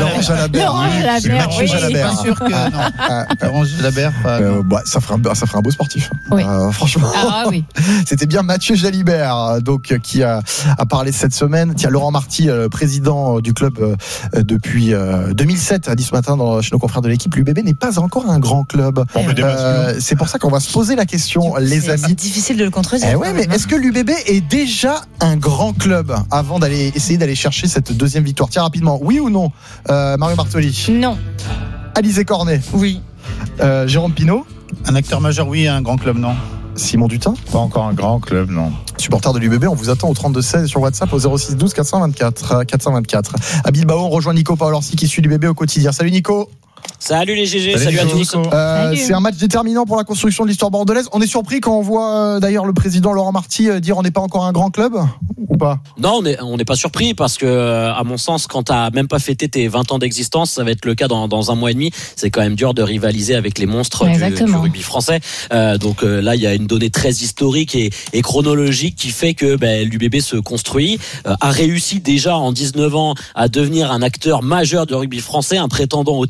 Mathieu Jalabert.
Je suis pas sûr que non. Laurent Jalabert.
Ça ferait un beau sportif.
Oui.
Franchement.
Ah oui.
C'était bien Mathieu Jalibert, donc qui a parlé cette semaine. Tiens, Laurent Marty, président du club depuis 2007, a dit ce matin chez nos confrères de l'équipe, l'UBB n'est pas encore un grand club. C'est pour ça qu'on va se poser la question, les amis.
C'est difficile de le contredire.
Mais est-ce que l'UBB est déjà un grand club avant essayer d'aller chercher cette deuxième victoire? Tiens, rapidement, oui ou non, Mario Bartoli?
Non.
Alizé Cornet?
Oui.
Jérôme Pinault?
Un acteur majeur, oui, un grand club, non.
Simon Dutin?
Pas encore un grand club, non.
Supporter de l'UBB, on vous attend au 32-16 sur WhatsApp au 06 12 424. À Bilbao, on rejoint Nico Paolorsi qui suit l'UBB au quotidien. Salut Nico.
Salut les GG, salut à tous.
C'est un match déterminant pour la construction de l'histoire bordelaise. On est surpris quand on voit d'ailleurs le président Laurent Marty dire on n'est pas encore un grand club, ou pas?
Non, on n'est pas surpris parce que, à mon sens, quand t'as même pas fêté tes 20 ans d'existence, ça va être le cas dans un mois et demi. C'est quand même dur de rivaliser avec les monstres du rugby français. Donc là, il y a une donnée très historique et chronologique qui fait que l'UBB se construit, a réussi déjà en 19 ans à devenir un acteur majeur du rugby français, un prétendant au titre chaque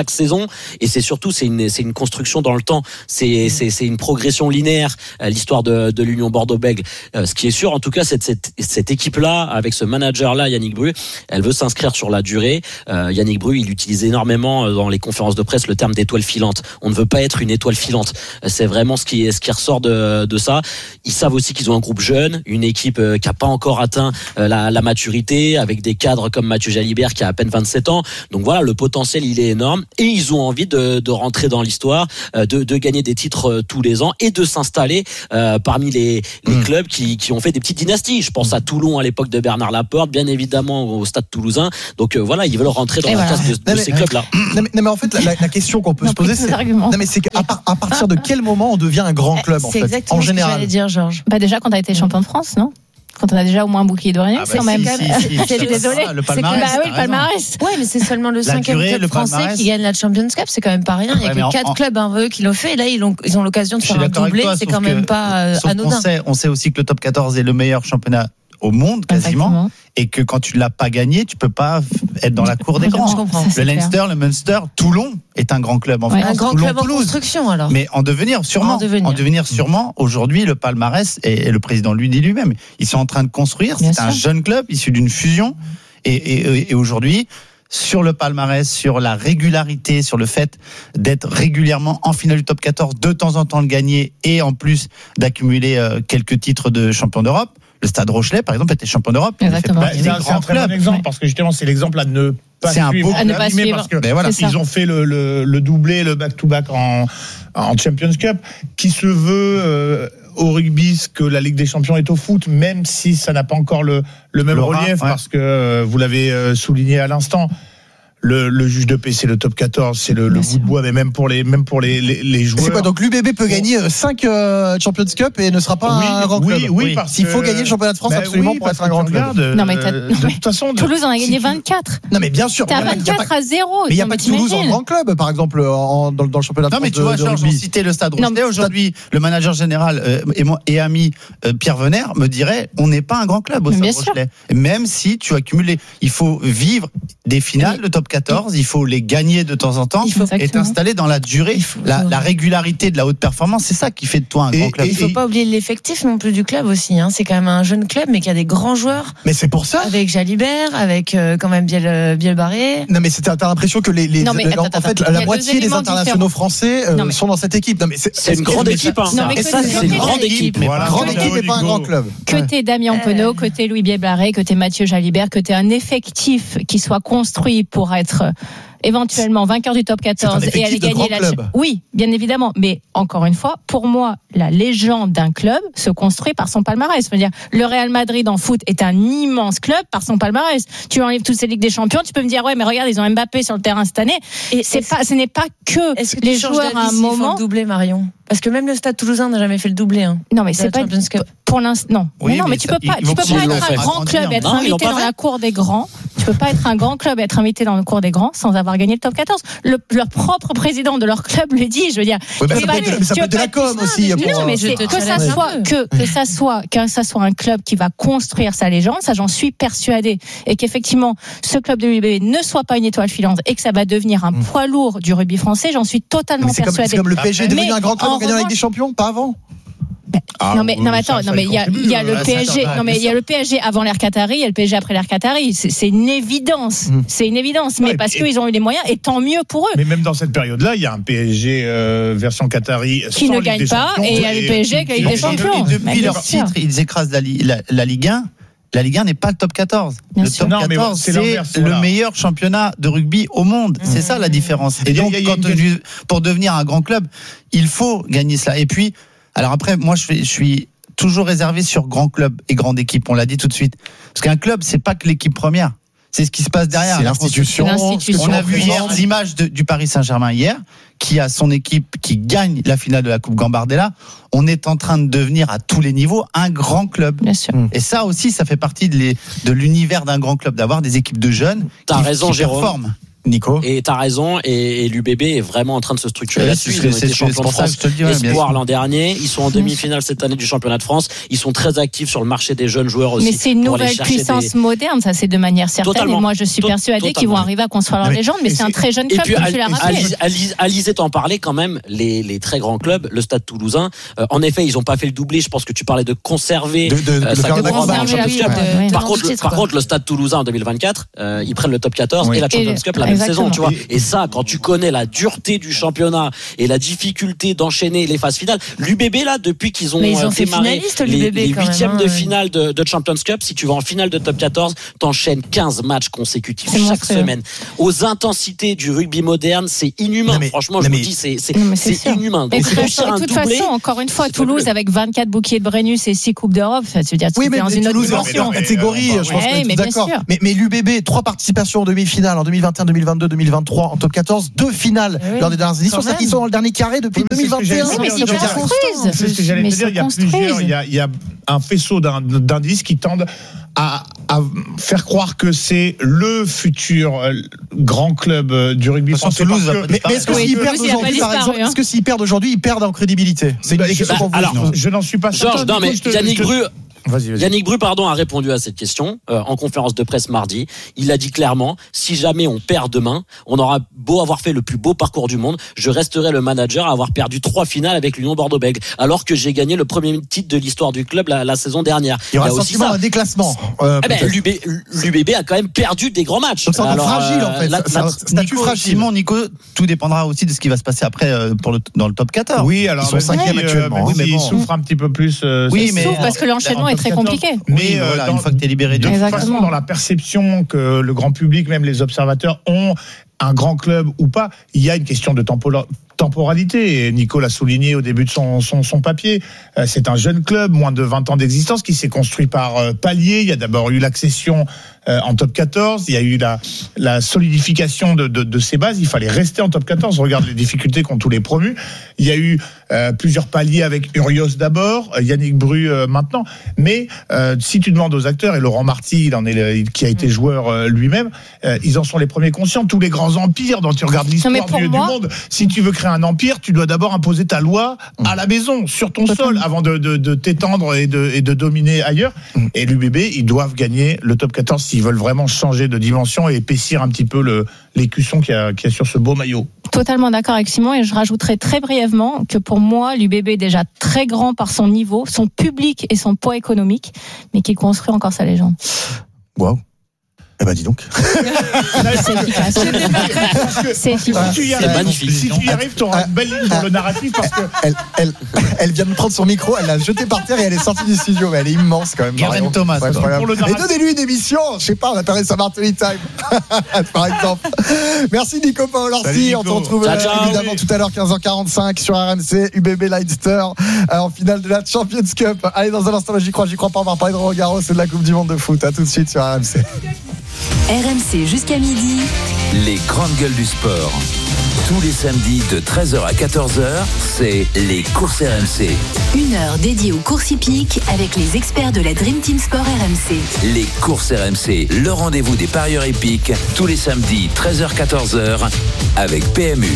chaque saison. Et c'est surtout, c'est une construction dans le temps. C'est une progression linéaire, l'histoire de l'Union Bordeaux-Bègles. Ce qui est sûr, en tout cas, cette équipe-là, avec ce manager-là, Yannick Bru, elle veut s'inscrire sur la durée. Yannick Bru, il utilise énormément dans les conférences de presse le terme d'étoile filante. On ne veut pas être une étoile filante. C'est vraiment ce qui ressort de ça. Ils savent aussi qu'ils ont un groupe jeune, une équipe qui a pas encore atteint la maturité, avec des cadres comme Mathieu Jalibert qui a à peine 27 ans. Donc voilà, le potentiel, il est énorme. Et ils ont envie de rentrer dans l'histoire, de gagner des titres tous les ans et de s'installer parmi les clubs qui ont fait des petites dynasties. Je pense à Toulon à l'époque de Bernard Laporte, bien évidemment au Stade Toulousain. Donc voilà, ils veulent rentrer dans la classe de ces clubs-là.
Non mais en fait, la question qu'on peut se poser, c'est qu'à partir de quel moment on devient un grand club en fait,
exactement
en général.
Ce que j'allais dire, Georges.
Déjà quand tu as été champion de France, non ? Quand on a déjà au moins un bouclier de rien, c'est quand même. Je suis désolée.
Le palmarès.
Le palmarès.
Ouais, mais c'est seulement le 5e club français qui gagne la Champions Cup, c'est quand même pas rien. Il y a que 4 clubs qui l'ont fait. Et là, ils ont l'occasion de faire un doublé. C'est quand même pas anodin.
On sait aussi que le top 14 est le meilleur championnat au monde quasiment, et que quand tu l'as pas gagné, tu peux pas être dans la cour des grands. Le Leinster, le Munster, Toulon est un grand club en France.
Un grand club en construction alors.
Mais en devenir sûrement. Sûrement. Aujourd'hui, le palmarès et le président lui dit lui-même, ils sont en train de construire. C'est un jeune club issu d'une fusion et aujourd'hui. Sur le palmarès, sur la régularité, sur le fait d'être régulièrement en finale du top 14, de temps en temps le gagner et en plus d'accumuler quelques titres de champion d'Europe. Le Stade Rochelais, par exemple, était champion d'Europe.
C'est un très bon exemple parce que justement, c'est l'exemple à ne pas suivre. Parce que ils ont fait le doublé, le back-to-back en Champions Cup, qui se veut au rugby ce que la Ligue des Champions est au foot, même si ça n'a pas encore le même relief, parce que vous l'avez souligné à l'instant. Le juge de paix, c'est le top 14, c'est le bout de bois, mais même pour les joueurs.
C'est quoi, donc l'UBB peut gagner 5 Champions Cup et ne sera pas un grand club.
Oui, parce
qu'il faut gagner le championnat de France absolument pour être un grand club.
Non, mais de toute façon, Toulouse en a gagné 24.
Non, mais bien sûr.
T'as 24 à 0.
Mais il n'y a pas de Toulouse en grand club, par exemple, dans le championnat de France.
Non, mais tu vois, Georges, on citait le Stade Rochelais. Aujourd'hui, le manager général et ami Pierre Venner me dirait, on n'est pas un grand club au Stade Rochelais. Même si tu accumules, il faut vivre des finales de top 14, il faut les gagner de temps en temps et t'installer dans la durée, la régularité de la haute performance, c'est ça qui fait de toi un grand club.
Il ne faut pas oublier l'effectif non plus du club aussi. C'est quand même un jeune club, mais qui a des grands joueurs.
Mais c'est pour ça.
Avec Jalibert, avec quand même Bielbarré.
Non, mais t'as l'impression que en fait, la moitié des internationaux français sont dans cette équipe. Non, mais
c'est une grande équipe.
Et ça, c'est une grande équipe. Grande équipe et pas un grand club.
Que t'es Damien Penaud, que t'es Louis Bielbarré, que t'es Mathieu Jalibert, que t'es un effectif qui soit construit pour être éventuellement vainqueur du top 14 et aller gagner la Champions. Oui, bien évidemment. Mais encore une fois, pour moi, la légende d'un club se construit par son palmarès. Je veux dire, le Real Madrid en foot est un immense club par son palmarès. Tu enlèves toutes ces Ligues des Champions, tu peux me dire, ouais, mais regarde, ils ont Mbappé sur le terrain cette année. Et ce n'est pas que les joueurs à un moment.
Le doublé, Marion. Parce que même le Stade Toulousain n'a jamais fait le doublé.
Non, mais c'est pas pour l'instant. Non, oui, mais tu peux pas être un grand club et être invité dans la cour des grands. Tu peux pas être un grand club et être invité dans la cour des grands sans avoir gagné le top 14. Leur propre président de leur club le dit. Je veux dire.
Ça peut être de la com aussi.
Non, mais que ça soit un club qui va construire sa légende, ça j'en suis persuadée, et qu'effectivement ce club de l'UBB ne soit pas une étoile filante et que ça va devenir un poids lourd du rugby français, j'en suis totalement persuadée.
C'est comme le PSG devenu un grand club en gagnant la Ligue des Champions, pas avant.
Non mais il y a le PSG. Non mais il y a le PSG avant l'ère Qatari, il y a le PSG après l'ère Qatari. C'est une évidence. C'est une évidence. Mais parce qu'ils ont eu les moyens, et tant mieux pour eux.
Mais même dans cette période-là, il y a un PSG version Qatari
qui ne gagne pas, et il y a le PSG qui a eu des champions.
Et depuis leur titre, ils écrasent la Ligue 1. La Ligue 1 n'est pas le top 14. Le top 14, c'est le meilleur championnat de rugby au monde. C'est ça la différence. Et donc, pour devenir un grand club, il faut gagner cela. Et puis, alors après, moi, je suis toujours réservé sur grand club et grande équipe. On l'a dit tout de suite. Parce qu'un club, c'est pas que l'équipe première. C'est ce qui se passe derrière.
C'est l'institution.
On a vu hier l'image du Paris Saint-Germain hier, qui a son équipe qui gagne la finale de la Coupe Gambardella. On est en train de devenir à tous les niveaux un grand club.
Bien sûr.
Et ça aussi, ça fait partie de l'univers d'un grand club, d'avoir des équipes de jeunes
qui
performent. Nico.
Et t'as raison, et l'UBB est vraiment en train de se structurer là-dessus. Ils ont été champions de France espoir l'an dernier. Ils sont en demi-finale cette année du championnat de France. Ils sont très actifs sur le marché des jeunes joueurs aussi.
Mais c'est une nouvelle puissance moderne, ça c'est de manière certaine.
Totalement.
Et moi je suis persuadée qu'ils vont arriver à construire leur légende, mais c'est un très jeune club, comme tu l'as rappelé.
Alizé t'en parlait quand même, les très grands clubs, le Stade Toulousain. En effet, ils n'ont pas fait le doublé. Je pense que tu parlais de conserver Par contre, le Stade Toulousain en 2024, ils prennent le top 14 et la Champions Cup la même saison, tu vois. Et ça, quand tu connais la dureté du championnat et la difficulté d'enchaîner les phases finales, l'UBB là, depuis qu'ils ont démarré les huitièmes de finale de Champions Cup, si tu vas en finale de top 14, t'enchaînes 15 matchs consécutifs chaque semaine. Aux intensités du rugby moderne, c'est inhumain. Franchement, je vous dis, c'est inhumain.
Et de toute façon, encore une fois, Toulouse avec 24 bouquets de Brennus et 6 coupes d'Europe, tu veux dire,
oui, mais
dans une autre dimension.
Catégorie, je pense que
mais
d'accord. Mais l'UBB, 3 participations en demi-finale en 2021, 2022, 2023 en top 14, 2 finales lors des dernières éditions. C'est qu'ils sont dans le dernier carré depuis 2021.
C'est ce que j'allais te dire. Il y a un faisceau d'indices qui tendent à faire croire que c'est le futur grand club du rugby français.
Mais est-ce que s'ils perdent aujourd'hui, par exemple, est-ce que s'ils perdent aujourd'hui, ils perdent en crédibilité? C'est une question pour vous.
Alors, je n'en suis pas certain.
Georges, non, mais Yannick Bru, a répondu à cette question en conférence de presse mardi. Il a dit clairement, si jamais on perd demain, on aura beau avoir fait le plus beau parcours du monde, je resterai le manager à avoir perdu 3 finales avec l'Union Bordeaux-Bègles, alors que j'ai gagné le premier titre de l'histoire du club la saison dernière.
Il y aura sentiment un déclassement.
L'UBB a quand même perdu des grands matchs.
Donc c'est fragile en fait. Statut fragile.
Nico, tout dépendra aussi de ce qui va se passer après dans le top 14.
Oui, alors
ils sont 5e actuellement.
Mais ils souffrent un petit peu plus.
Oui, mais parce que l'enchaînement est très compliqué.
Mais une fois que tu es libéré
de toute façon, dans la perception que le grand public, même les observateurs ont, un grand club ou pas, il y a une question de temporalité. Et Nico l'a souligné au début de son papier. C'est un jeune club, moins de 20 ans d'existence, qui s'est construit par paliers. Il y a d'abord eu l'accession en top 14. Il y a eu la solidification de ses bases. Il fallait rester en top 14. Regarde les difficultés qu'ont tous les promus. Il y a eu plusieurs paliers avec Urios d'abord, Yannick Bru maintenant. Mais si tu demandes aux acteurs, et Laurent Marty, qui a été joueur lui-même, ils en sont les premiers conscients. Tous les grands empires dont tu regardes l'histoire du monde, si tu veux créer un empire, tu dois d'abord imposer ta loi à la maison, sur ton sol, avant de t'étendre et de dominer ailleurs. Et l'UBB, ils doivent gagner le top 14 s'ils veulent vraiment changer de dimension et épaissir un petit peu l'écusson qu'il y a sur ce beau maillot.
Totalement d'accord avec Simon, et je rajouterai très brièvement que pour moi, l'UBB est déjà très grand par son niveau, son public et son poids économique, mais qu'il construit encore sa légende.
Waouh. Eh ben dis donc.
C'est efficace.
C'est magnifique.
Si tu y arrives, tu auras une belle ligne dans le narratif parce que
elle vient de prendre son micro, elle l'a jeté par terre et elle est sortie du studio. Mais elle est immense quand même.
Karen Thomas.
Et donnez-lui une émission, je sais pas, on appellerait ça Martelly Time, par exemple. Merci Nico Paolorsi. On te retrouve évidemment tout à l'heure 15h45 sur RMC, UBB Leinster en finale de la Champions Cup. Allez, dans un instant, j'y crois pas, on va parler de Roland Garros et de la Coupe du Monde de foot. À tout de suite sur RMC.
RMC jusqu'à midi.
Les grandes gueules du sport. Tous les samedis de 13h à 14h, c'est les courses RMC.
Une heure dédiée aux courses hippiques avec les experts de la Dream Team Sport RMC.
Les courses RMC, le rendez-vous des parieurs hippiques, tous les samedis 13h-14h avec PMU.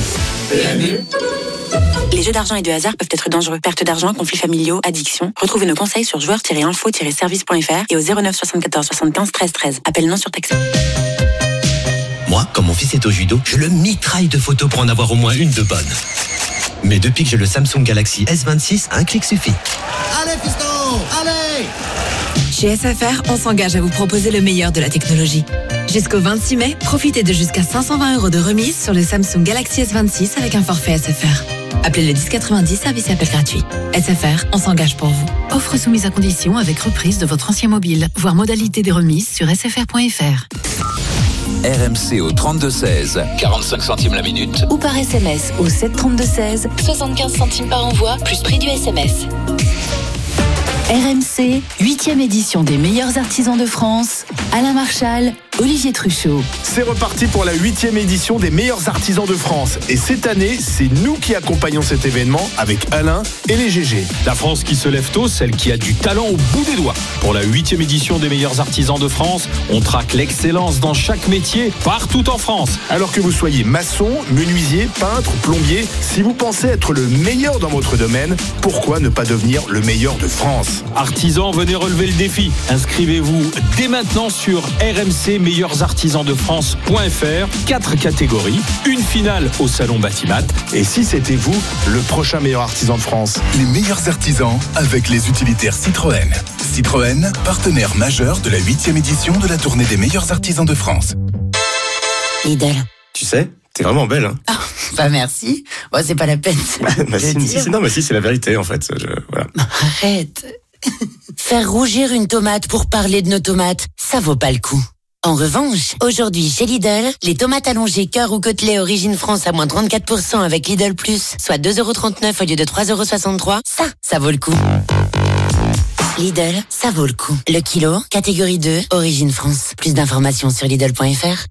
Les jeux d'argent et de hasard peuvent être dangereux. Perte d'argent, conflits familiaux, addiction. Retrouvez nos conseils sur joueurs-info-service.fr et au 09 74 75 13 13. Appel non surtaxé.
Moi, quand mon fils est au judo, je le mitraille de photos pour en avoir au moins une de bonne. Mais depuis que j'ai le Samsung Galaxy S26, un clic suffit.
Allez, fiston, allez!
Chez SFR, on s'engage à vous proposer le meilleur de la technologie. Jusqu'au 26 mai, profitez de jusqu'à 520 € de remise sur le Samsung Galaxy S26 avec un forfait SFR. Appelez le 1090, service et appel gratuit. SFR, on s'engage pour vous. Offre soumise à condition avec reprise de votre ancien mobile. Voir modalité des remises sur sfr.fr.
RMC au 32-16, 45 centimes la minute.
Ou par SMS au 732-16, 75 centimes par envoi, plus prix du SMS. RMC, 8e édition des meilleurs artisans de France. Alain Marchal, Olivier Truchot.
C'est reparti pour la 8e édition des meilleurs artisans de France. Et cette année, c'est nous qui accompagnons cet événement avec Alain et les GG.
La France qui se lève tôt, celle qui a du talent au bout des doigts. Pour la 8e édition des meilleurs artisans de France, on traque l'excellence dans chaque métier, partout en France.
Alors que vous soyez maçon, menuisier, peintre, plombier, si vous pensez être le meilleur dans votre domaine, pourquoi ne pas devenir le meilleur de France ?
Artisans, venez relever le défi. Inscrivez-vous dès maintenant sur rmcmeilleursartisansdefrance.fr. 4 catégories, une finale au salon Batimat.
Et si c'était vous, le prochain meilleur artisan de France ?
Les meilleurs artisans avec les utilitaires Citroën. Citroën, partenaire majeur de la 8e édition de la tournée des meilleurs artisans de France.
Lidl.
Tu sais, t'es vraiment belle, hein.
Ah, bah merci. Bon, c'est pas la peine.
si, c'est la vérité, en fait. Voilà.
Arrête. Faire rougir une tomate pour parler de nos tomates, ça vaut pas le coup. En revanche, aujourd'hui chez Lidl, les tomates allongées cœur ou côtelées origine France à moins 34% avec Lidl Plus, soit 2,39€ au lieu de 3,63€, ça vaut le coup. Lidl, ça vaut le coup. Le kilo, catégorie 2, origine France. Plus d'informations sur Lidl.fr.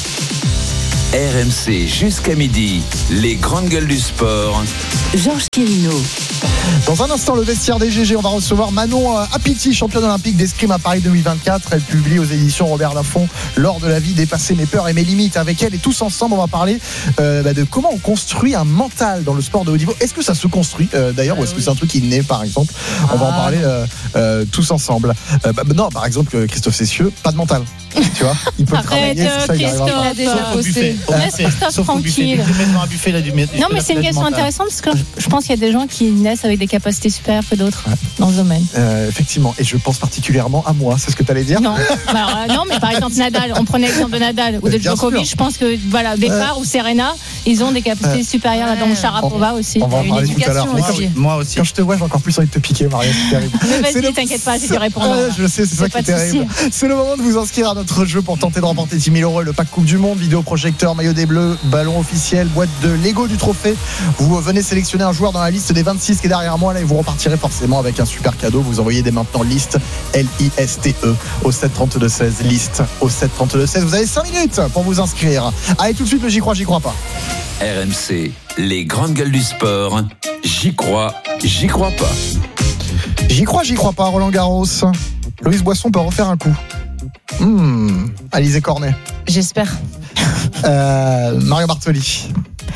RMC jusqu'à midi, les grandes gueules du sport.
Georges Quirino.
Dans un instant, le vestiaire des GG, on va recevoir Manon Apiti, championne olympique d'escrime à Paris 2024. Elle publie aux éditions Robert Laffont Lors de la vie, dépasser mes peurs et mes limites. Avec elle et tous ensemble, on va parler de comment on construit un mental dans le sport de haut niveau. Est-ce que ça se construit d'ailleurs, ou est-ce que c'est un truc qui naît par exemple? On va en parler tous ensemble. Non, par exemple, Christophe Cessieux, pas de mental. Tu vois, il peut travailler.
Christophe, il a déjà bossé. Laisse Christophe tranquille. Non, mais c'est une question intéressante parce que je pense qu'il y a des gens qui naissent avec des capacités supérieures que d'autres dans ce domaine.
Effectivement, et je pense particulièrement à moi. C'est ce que tu allais dire?
Non, non, mais par exemple Nadal, on prenait l'exemple de Nadal ou de Djokovic. Je pense que voilà, Départ ou Serena, ils ont des capacités supérieures à donc Sharapova aussi.
On va en parler tout à l'heure.
Moi aussi.
Quand je te vois, j'ai encore plus envie de te piquer, Maria. C'est terrible.
Mais vas-y, t'inquiète pas, c'est du répondant.
Je sais, c'est ça qui est terrible. C'est le moment de vous inscrire à notre jeu pour tenter de remporter 10 000 €, le pack Coupe du Monde, vidéoprojecteur, maillot des Bleus, ballon officiel, boîte de Lego du trophée. Vous venez sélectionner un joueur dans la liste des 26 qui est derrière moi là et vous repartirez forcément avec un super cadeau. Vous envoyez dès maintenant liste L-I-S-T-E au 732-16, liste au 732-16. Vous avez 5 minutes pour vous inscrire. Allez, tout de suite le J'y crois pas.
RMC, les grandes gueules du sport. J'y crois pas.
J'y crois pas, Roland Garros. Loïs Boisson peut refaire un coup. Alizé Cornet.
J'espère.
Mario Bartoli.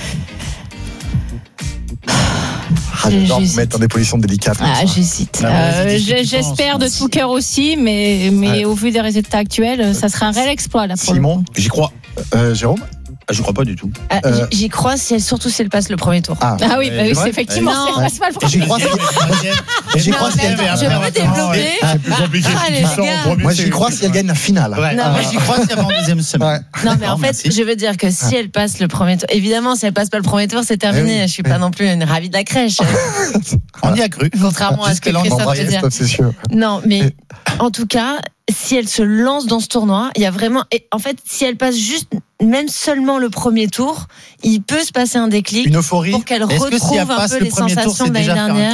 J'adore vous mettre dans des positions délicates.
J'hésite. J'espère de tout cœur aussi, mais au vu des résultats actuels, ça serait un réel exploit là.
Simon, j'y crois. Jérôme?
Je crois pas du tout.
J'y crois surtout si elle passe le premier tour.
Ah oui, c'est effectivement, si elle passe pas le premier tour.
J'y crois si elle
développer.
C'est plus compliqué si tu sors au premier.
Moi, j'y crois si elle gagne la finale.
Moi, j'y crois si elle va en deuxième semaine.
Non, mais en fait, je veux dire que si elle passe le premier tour, évidemment, si elle passe pas le premier tour, c'est terminé. Je suis pas non plus une ravie de la crèche.
On y a cru.
Contrairement à ce que Christophe veut dire. Non, mais en tout cas, si elle se lance dans ce tournoi, il y a vraiment. Et en fait, si elle passe juste, même seulement le premier tour, il peut se passer un déclic.
Une euphorie.
Pour qu'elle retrouve un peu les sensations de l'année dernière.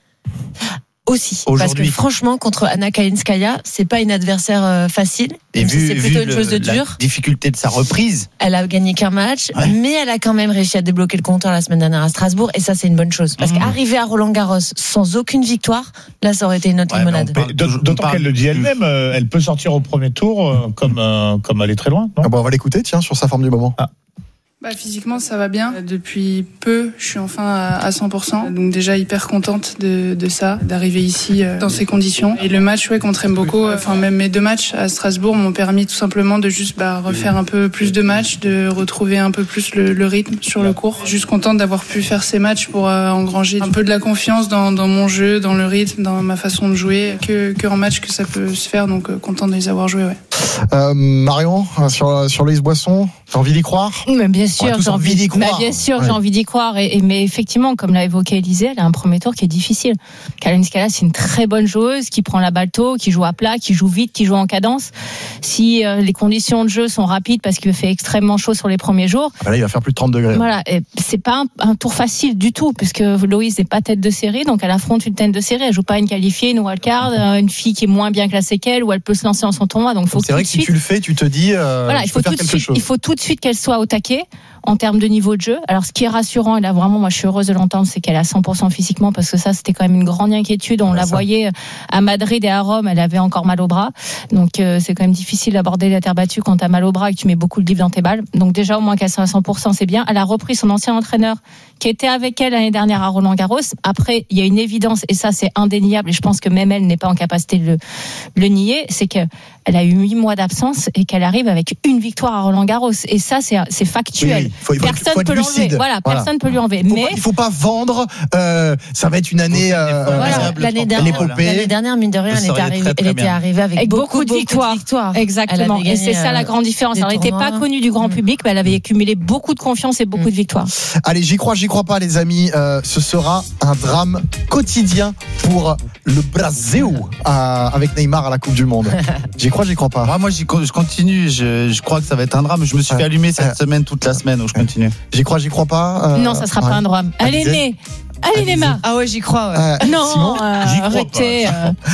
Aussi, parce que franchement, contre Anna Kalinskaya, c'est pas une adversaire facile.
Et vu,
c'est plutôt une chose de dure.
La difficulté de sa reprise.
Elle a gagné qu'un match, mais elle a quand même réussi à débloquer le compteur la semaine dernière à Strasbourg, et ça, c'est une bonne chose. Parce qu'arriver à Roland Garros sans aucune victoire, là, ça aurait été une autre limonade.
D'autant qu'elle le dit elle-même, elle peut sortir au premier tour comme aller très loin. Non
on va l'écouter, tiens, sur sa forme du moment.
Physiquement, ça va bien. Depuis peu, je suis enfin à 100%. Donc déjà hyper contente de ça, d'arriver ici dans ces conditions. Et le match contre Mboko, même mes 2 matchs à Strasbourg m'ont permis tout simplement de juste refaire un peu plus de matchs, de retrouver un peu plus le rythme sur le court. Juste contente d'avoir pu faire ces matchs pour engranger un peu de la confiance dans mon jeu, dans le rythme, dans ma façon de jouer. Que en match que ça peut se faire, donc contente de les avoir joués.
Marion, sur Loïs Boisson, t'as envie d'y croire?
Mais bien sûr, j'ai envie d'y croire. Bien sûr, j'ai envie d'y croire. Mais effectivement, comme l'a évoqué Élisée, elle a un premier tour qui est difficile. Kalinskaya, c'est une très bonne joueuse qui prend la balle tôt, qui joue à plat, qui joue vite, qui joue en cadence. Si les conditions de jeu sont rapides parce qu'il fait extrêmement chaud sur les premiers jours.
Là, il va faire plus de 30 degrés.
Voilà, et c'est pas un tour facile du tout, puisque Loïs n'est pas tête de série, donc elle affronte une tête de série. Elle joue pas une qualifiée, une wildcard, une fille qui est moins bien classée qu'elle, où elle peut se lancer en son tournoi. Donc, faut
C'est vrai que si tu le fais, tu te dis,
voilà, il faut tout de suite qu'elle soit au taquet en termes de niveau de jeu. Alors, ce qui est rassurant, et là vraiment, moi, je suis heureuse de l'entendre, c'est qu'elle est à 100% physiquement, parce que ça, c'était quand même une grande inquiétude. On la voyait à Madrid et à Rome, elle avait encore mal au bras. Donc, c'est quand même difficile d'aborder la terre battue quand t'as mal au bras et que tu mets beaucoup de livres dans tes balles. Donc, déjà, au moins qu'elle soit à 100%, c'est bien. Elle a repris son ancien entraîneur qui était avec elle l'année dernière à Roland-Garros. Après, il y a une évidence, et ça, c'est indéniable, et je pense que même elle n'est pas en capacité de le nier, c'est qu'elle a eu 8 mois d'absence et qu'elle arrive avec une victoire à Roland-Garros. Et ça, c'est factuel. Personne ne peut l'enlever. Voilà, personne peut lui enlever. Mais
il faut pas vendre. Ça va être une année.
L'année dernière, mine de rien, elle était arrivée avec beaucoup de victoires.
Exactement. Et c'est ça la grande différence. Elle n'était pas connue du grand public, mais elle avait accumulé beaucoup de confiance et beaucoup de victoires.
Allez, j'y crois pas, les amis. Ce sera un drame quotidien pour le Brasil avec Neymar à la Coupe du Monde. J'y crois pas.
Moi, je continue. Je crois que ça va être un drame. Je me suis fait allumer cette semaine, toute la semaine, où je continue.
J'y crois pas.
Non, ça sera pas un drame. Allez, Neymar.
Ah ouais, j'y crois. Ouais.
Non, arrêtez.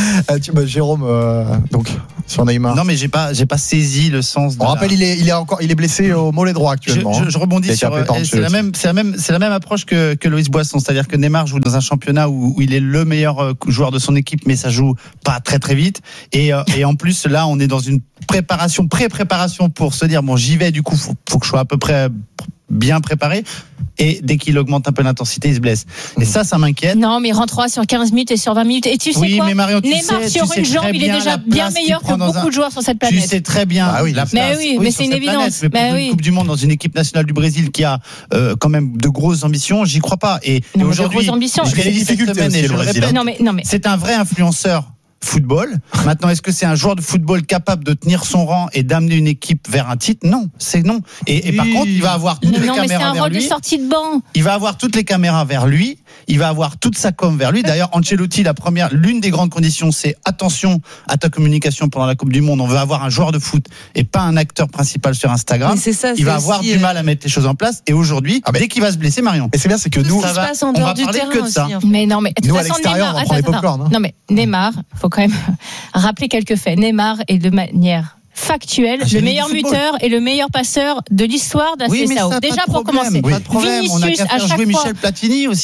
Jérôme, donc sur Neymar.
Non, mais j'ai pas saisi le sens.
On rappelle, il est blessé au mollet droit actuellement.
Je rebondis sur. C'est la même approche que Loïs Boisson, c'est-à-dire que Neymar joue dans un championnat où il est le meilleur joueur de son équipe, mais ça joue pas très très vite. Et en plus, là, on est dans une pré-préparation pour se dire bon, j'y vais. Du coup, faut que je sois à peu près bien préparé. Et dès qu'il augmente un peu l'intensité, il se blesse. Et ça m'inquiète.
Non, mais il rentrera sur 15 minutes et sur 20 minutes. Et tu sais quoi,
mais Marion,
Neymar sur une jambe, il est déjà bien meilleur que beaucoup de joueurs sur cette planète.
Tu sais très bien.
Mais c'est une évidence.
Mais une Coupe du Monde dans une équipe nationale du Brésil qui a quand même de grosses ambitions, j'y crois pas. Et aujourd'hui,
je l'ai dit cette semaine et je le répète.
Non, mais
c'est un vrai influenceur football. Maintenant, est-ce que c'est un joueur de football capable de tenir son rang et d'amener une équipe vers un titre ? Non, c'est non. Et par contre, il va avoir toutes les caméras vers lui.
Non, mais c'est un rôle de sortie de banc.
Il va avoir toutes les caméras vers lui. Il va avoir toute sa com vers lui. D'ailleurs, Ancelotti, l'une des grandes conditions, c'est attention à ta communication pendant la Coupe du Monde. On veut avoir un joueur de foot et pas un acteur principal sur Instagram. Il va avoir du mal à mettre les choses en place. Et aujourd'hui, dès qu'il va se blesser, Marion.
Et c'est bien, c'est que nous,
on va parler
que de ça. Mais non, mais de toute façon, Neymar, non, mais Neymar, faut quand même rappeler quelques faits. Neymar est de manière factuelle le meilleur buteur et le meilleur passeur de l'histoire de la CSAO. Déjà pour commencer. Vinicius, à chaque fois.
Michel Platini aussi.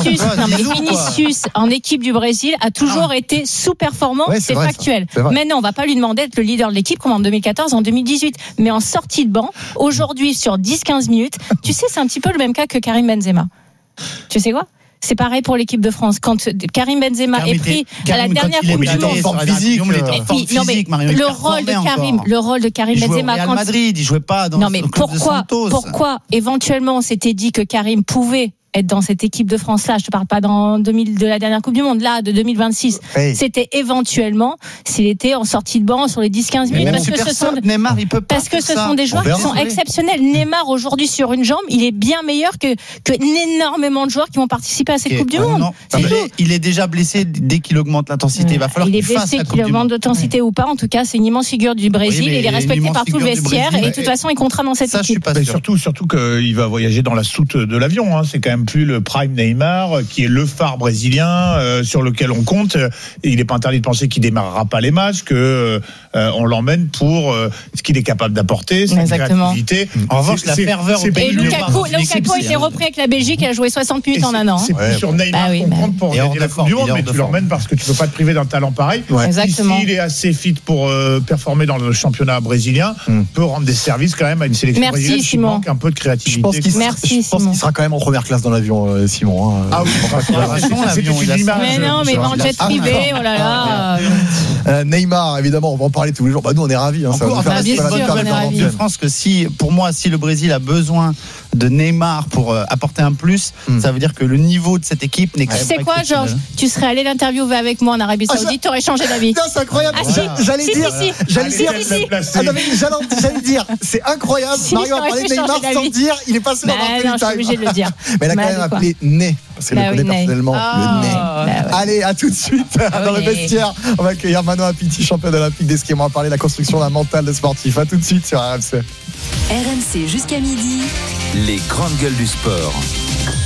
Vinicius en équipe du Brésil a toujours été sous-performant. C'est factuel. Maintenant, on va pas lui demander d'être le leader de l'équipe comme en 2014, en 2018. Mais en sortie de banc, aujourd'hui sur 10-15 minutes, tu sais, c'est un petit peu le même cas que Karim Benzema. Tu sais quoi ? C'est pareil pour l'équipe de France. Quand Karim Benzema est pris à la dernière Coupe du Monde, le rôle de Karim Benzema,
il jouait au Real Madrid, il jouait pas dans.
Non mais pourquoi éventuellement on s'était dit que Karim pouvait être dans cette équipe de France là, je te parle pas de la dernière Coupe du Monde là, de 2026. C'était éventuellement s'il était en sortie de banc sur les 10-15 minutes
Neymar, il peut pas
parce que ce sont des joueurs qui sont exceptionnels. Neymar aujourd'hui sur une jambe, il est bien meilleur que énormément de joueurs qui vont participer à cette Coupe du Monde.
Il est déjà blessé dès qu'il augmente l'intensité. Il va falloir qu'il fasse la Coupe du Monde.
Qu'il augmente d'intensité ou pas, en tout cas, c'est une immense figure du Brésil. Il est respecté par tout le vestiaire et de toute façon, il comptera dans cette équipe.
Surtout qu'il va voyager dans la soute de l'avion. C'est quand même plus le prime Neymar qui est le phare brésilien sur lequel on compte. Il n'est pas interdit de penser qu'il démarrera pas les matchs, que on l'emmène pour ce qu'il est capable d'apporter, sa créativité.
En revanche, la ferveur.
Et Lukaku a été repris avec la Belgique et a joué 60 minutes en un an.
C'est plus sur Neymar qu'on compte pour gagner la Coupe du Monde, mais tu l'emmènes parce que tu peux pas te priver d'un talent pareil.
Exactement.
S'il est assez fit pour performer dans le championnat brésilien, peut rendre des services quand même à une sélection brésilienne qui manque un peu de créativité.
Je pense qu'il sera quand même en première classe dans l'avion. Simon.
Ah oui,
mais non, mais en jet privé, oh là
là. Neymar, évidemment, on va en parler tous les jours. Nous, on est ravis.
Je pense que si le Brésil a besoin de Neymar pour apporter un plus, ça veut dire que le niveau de cette équipe n'est quand même pas.
Tu sais quoi, Georges ? Tu serais allé l'interviewer avec moi en Arabie Saoudite, tu aurais changé d'avis.
C'est incroyable. J'allais dire, c'est incroyable. Mario a parlé de Neymar sans dire, il est passé dans un
je suis obligé de le dire.
Mais elle a quand même appelé Ney. Parce qu'elle le connaît personnellement, le Ney. Allez, à tout de suite dans le vestiaire. On va accueillir Manon Apiti, championne olympique d'escrime. On va parler de la construction d'un mental de sportif. À tout de suite sur RMC.
RMC jusqu'à midi.
Les grandes gueules du sport.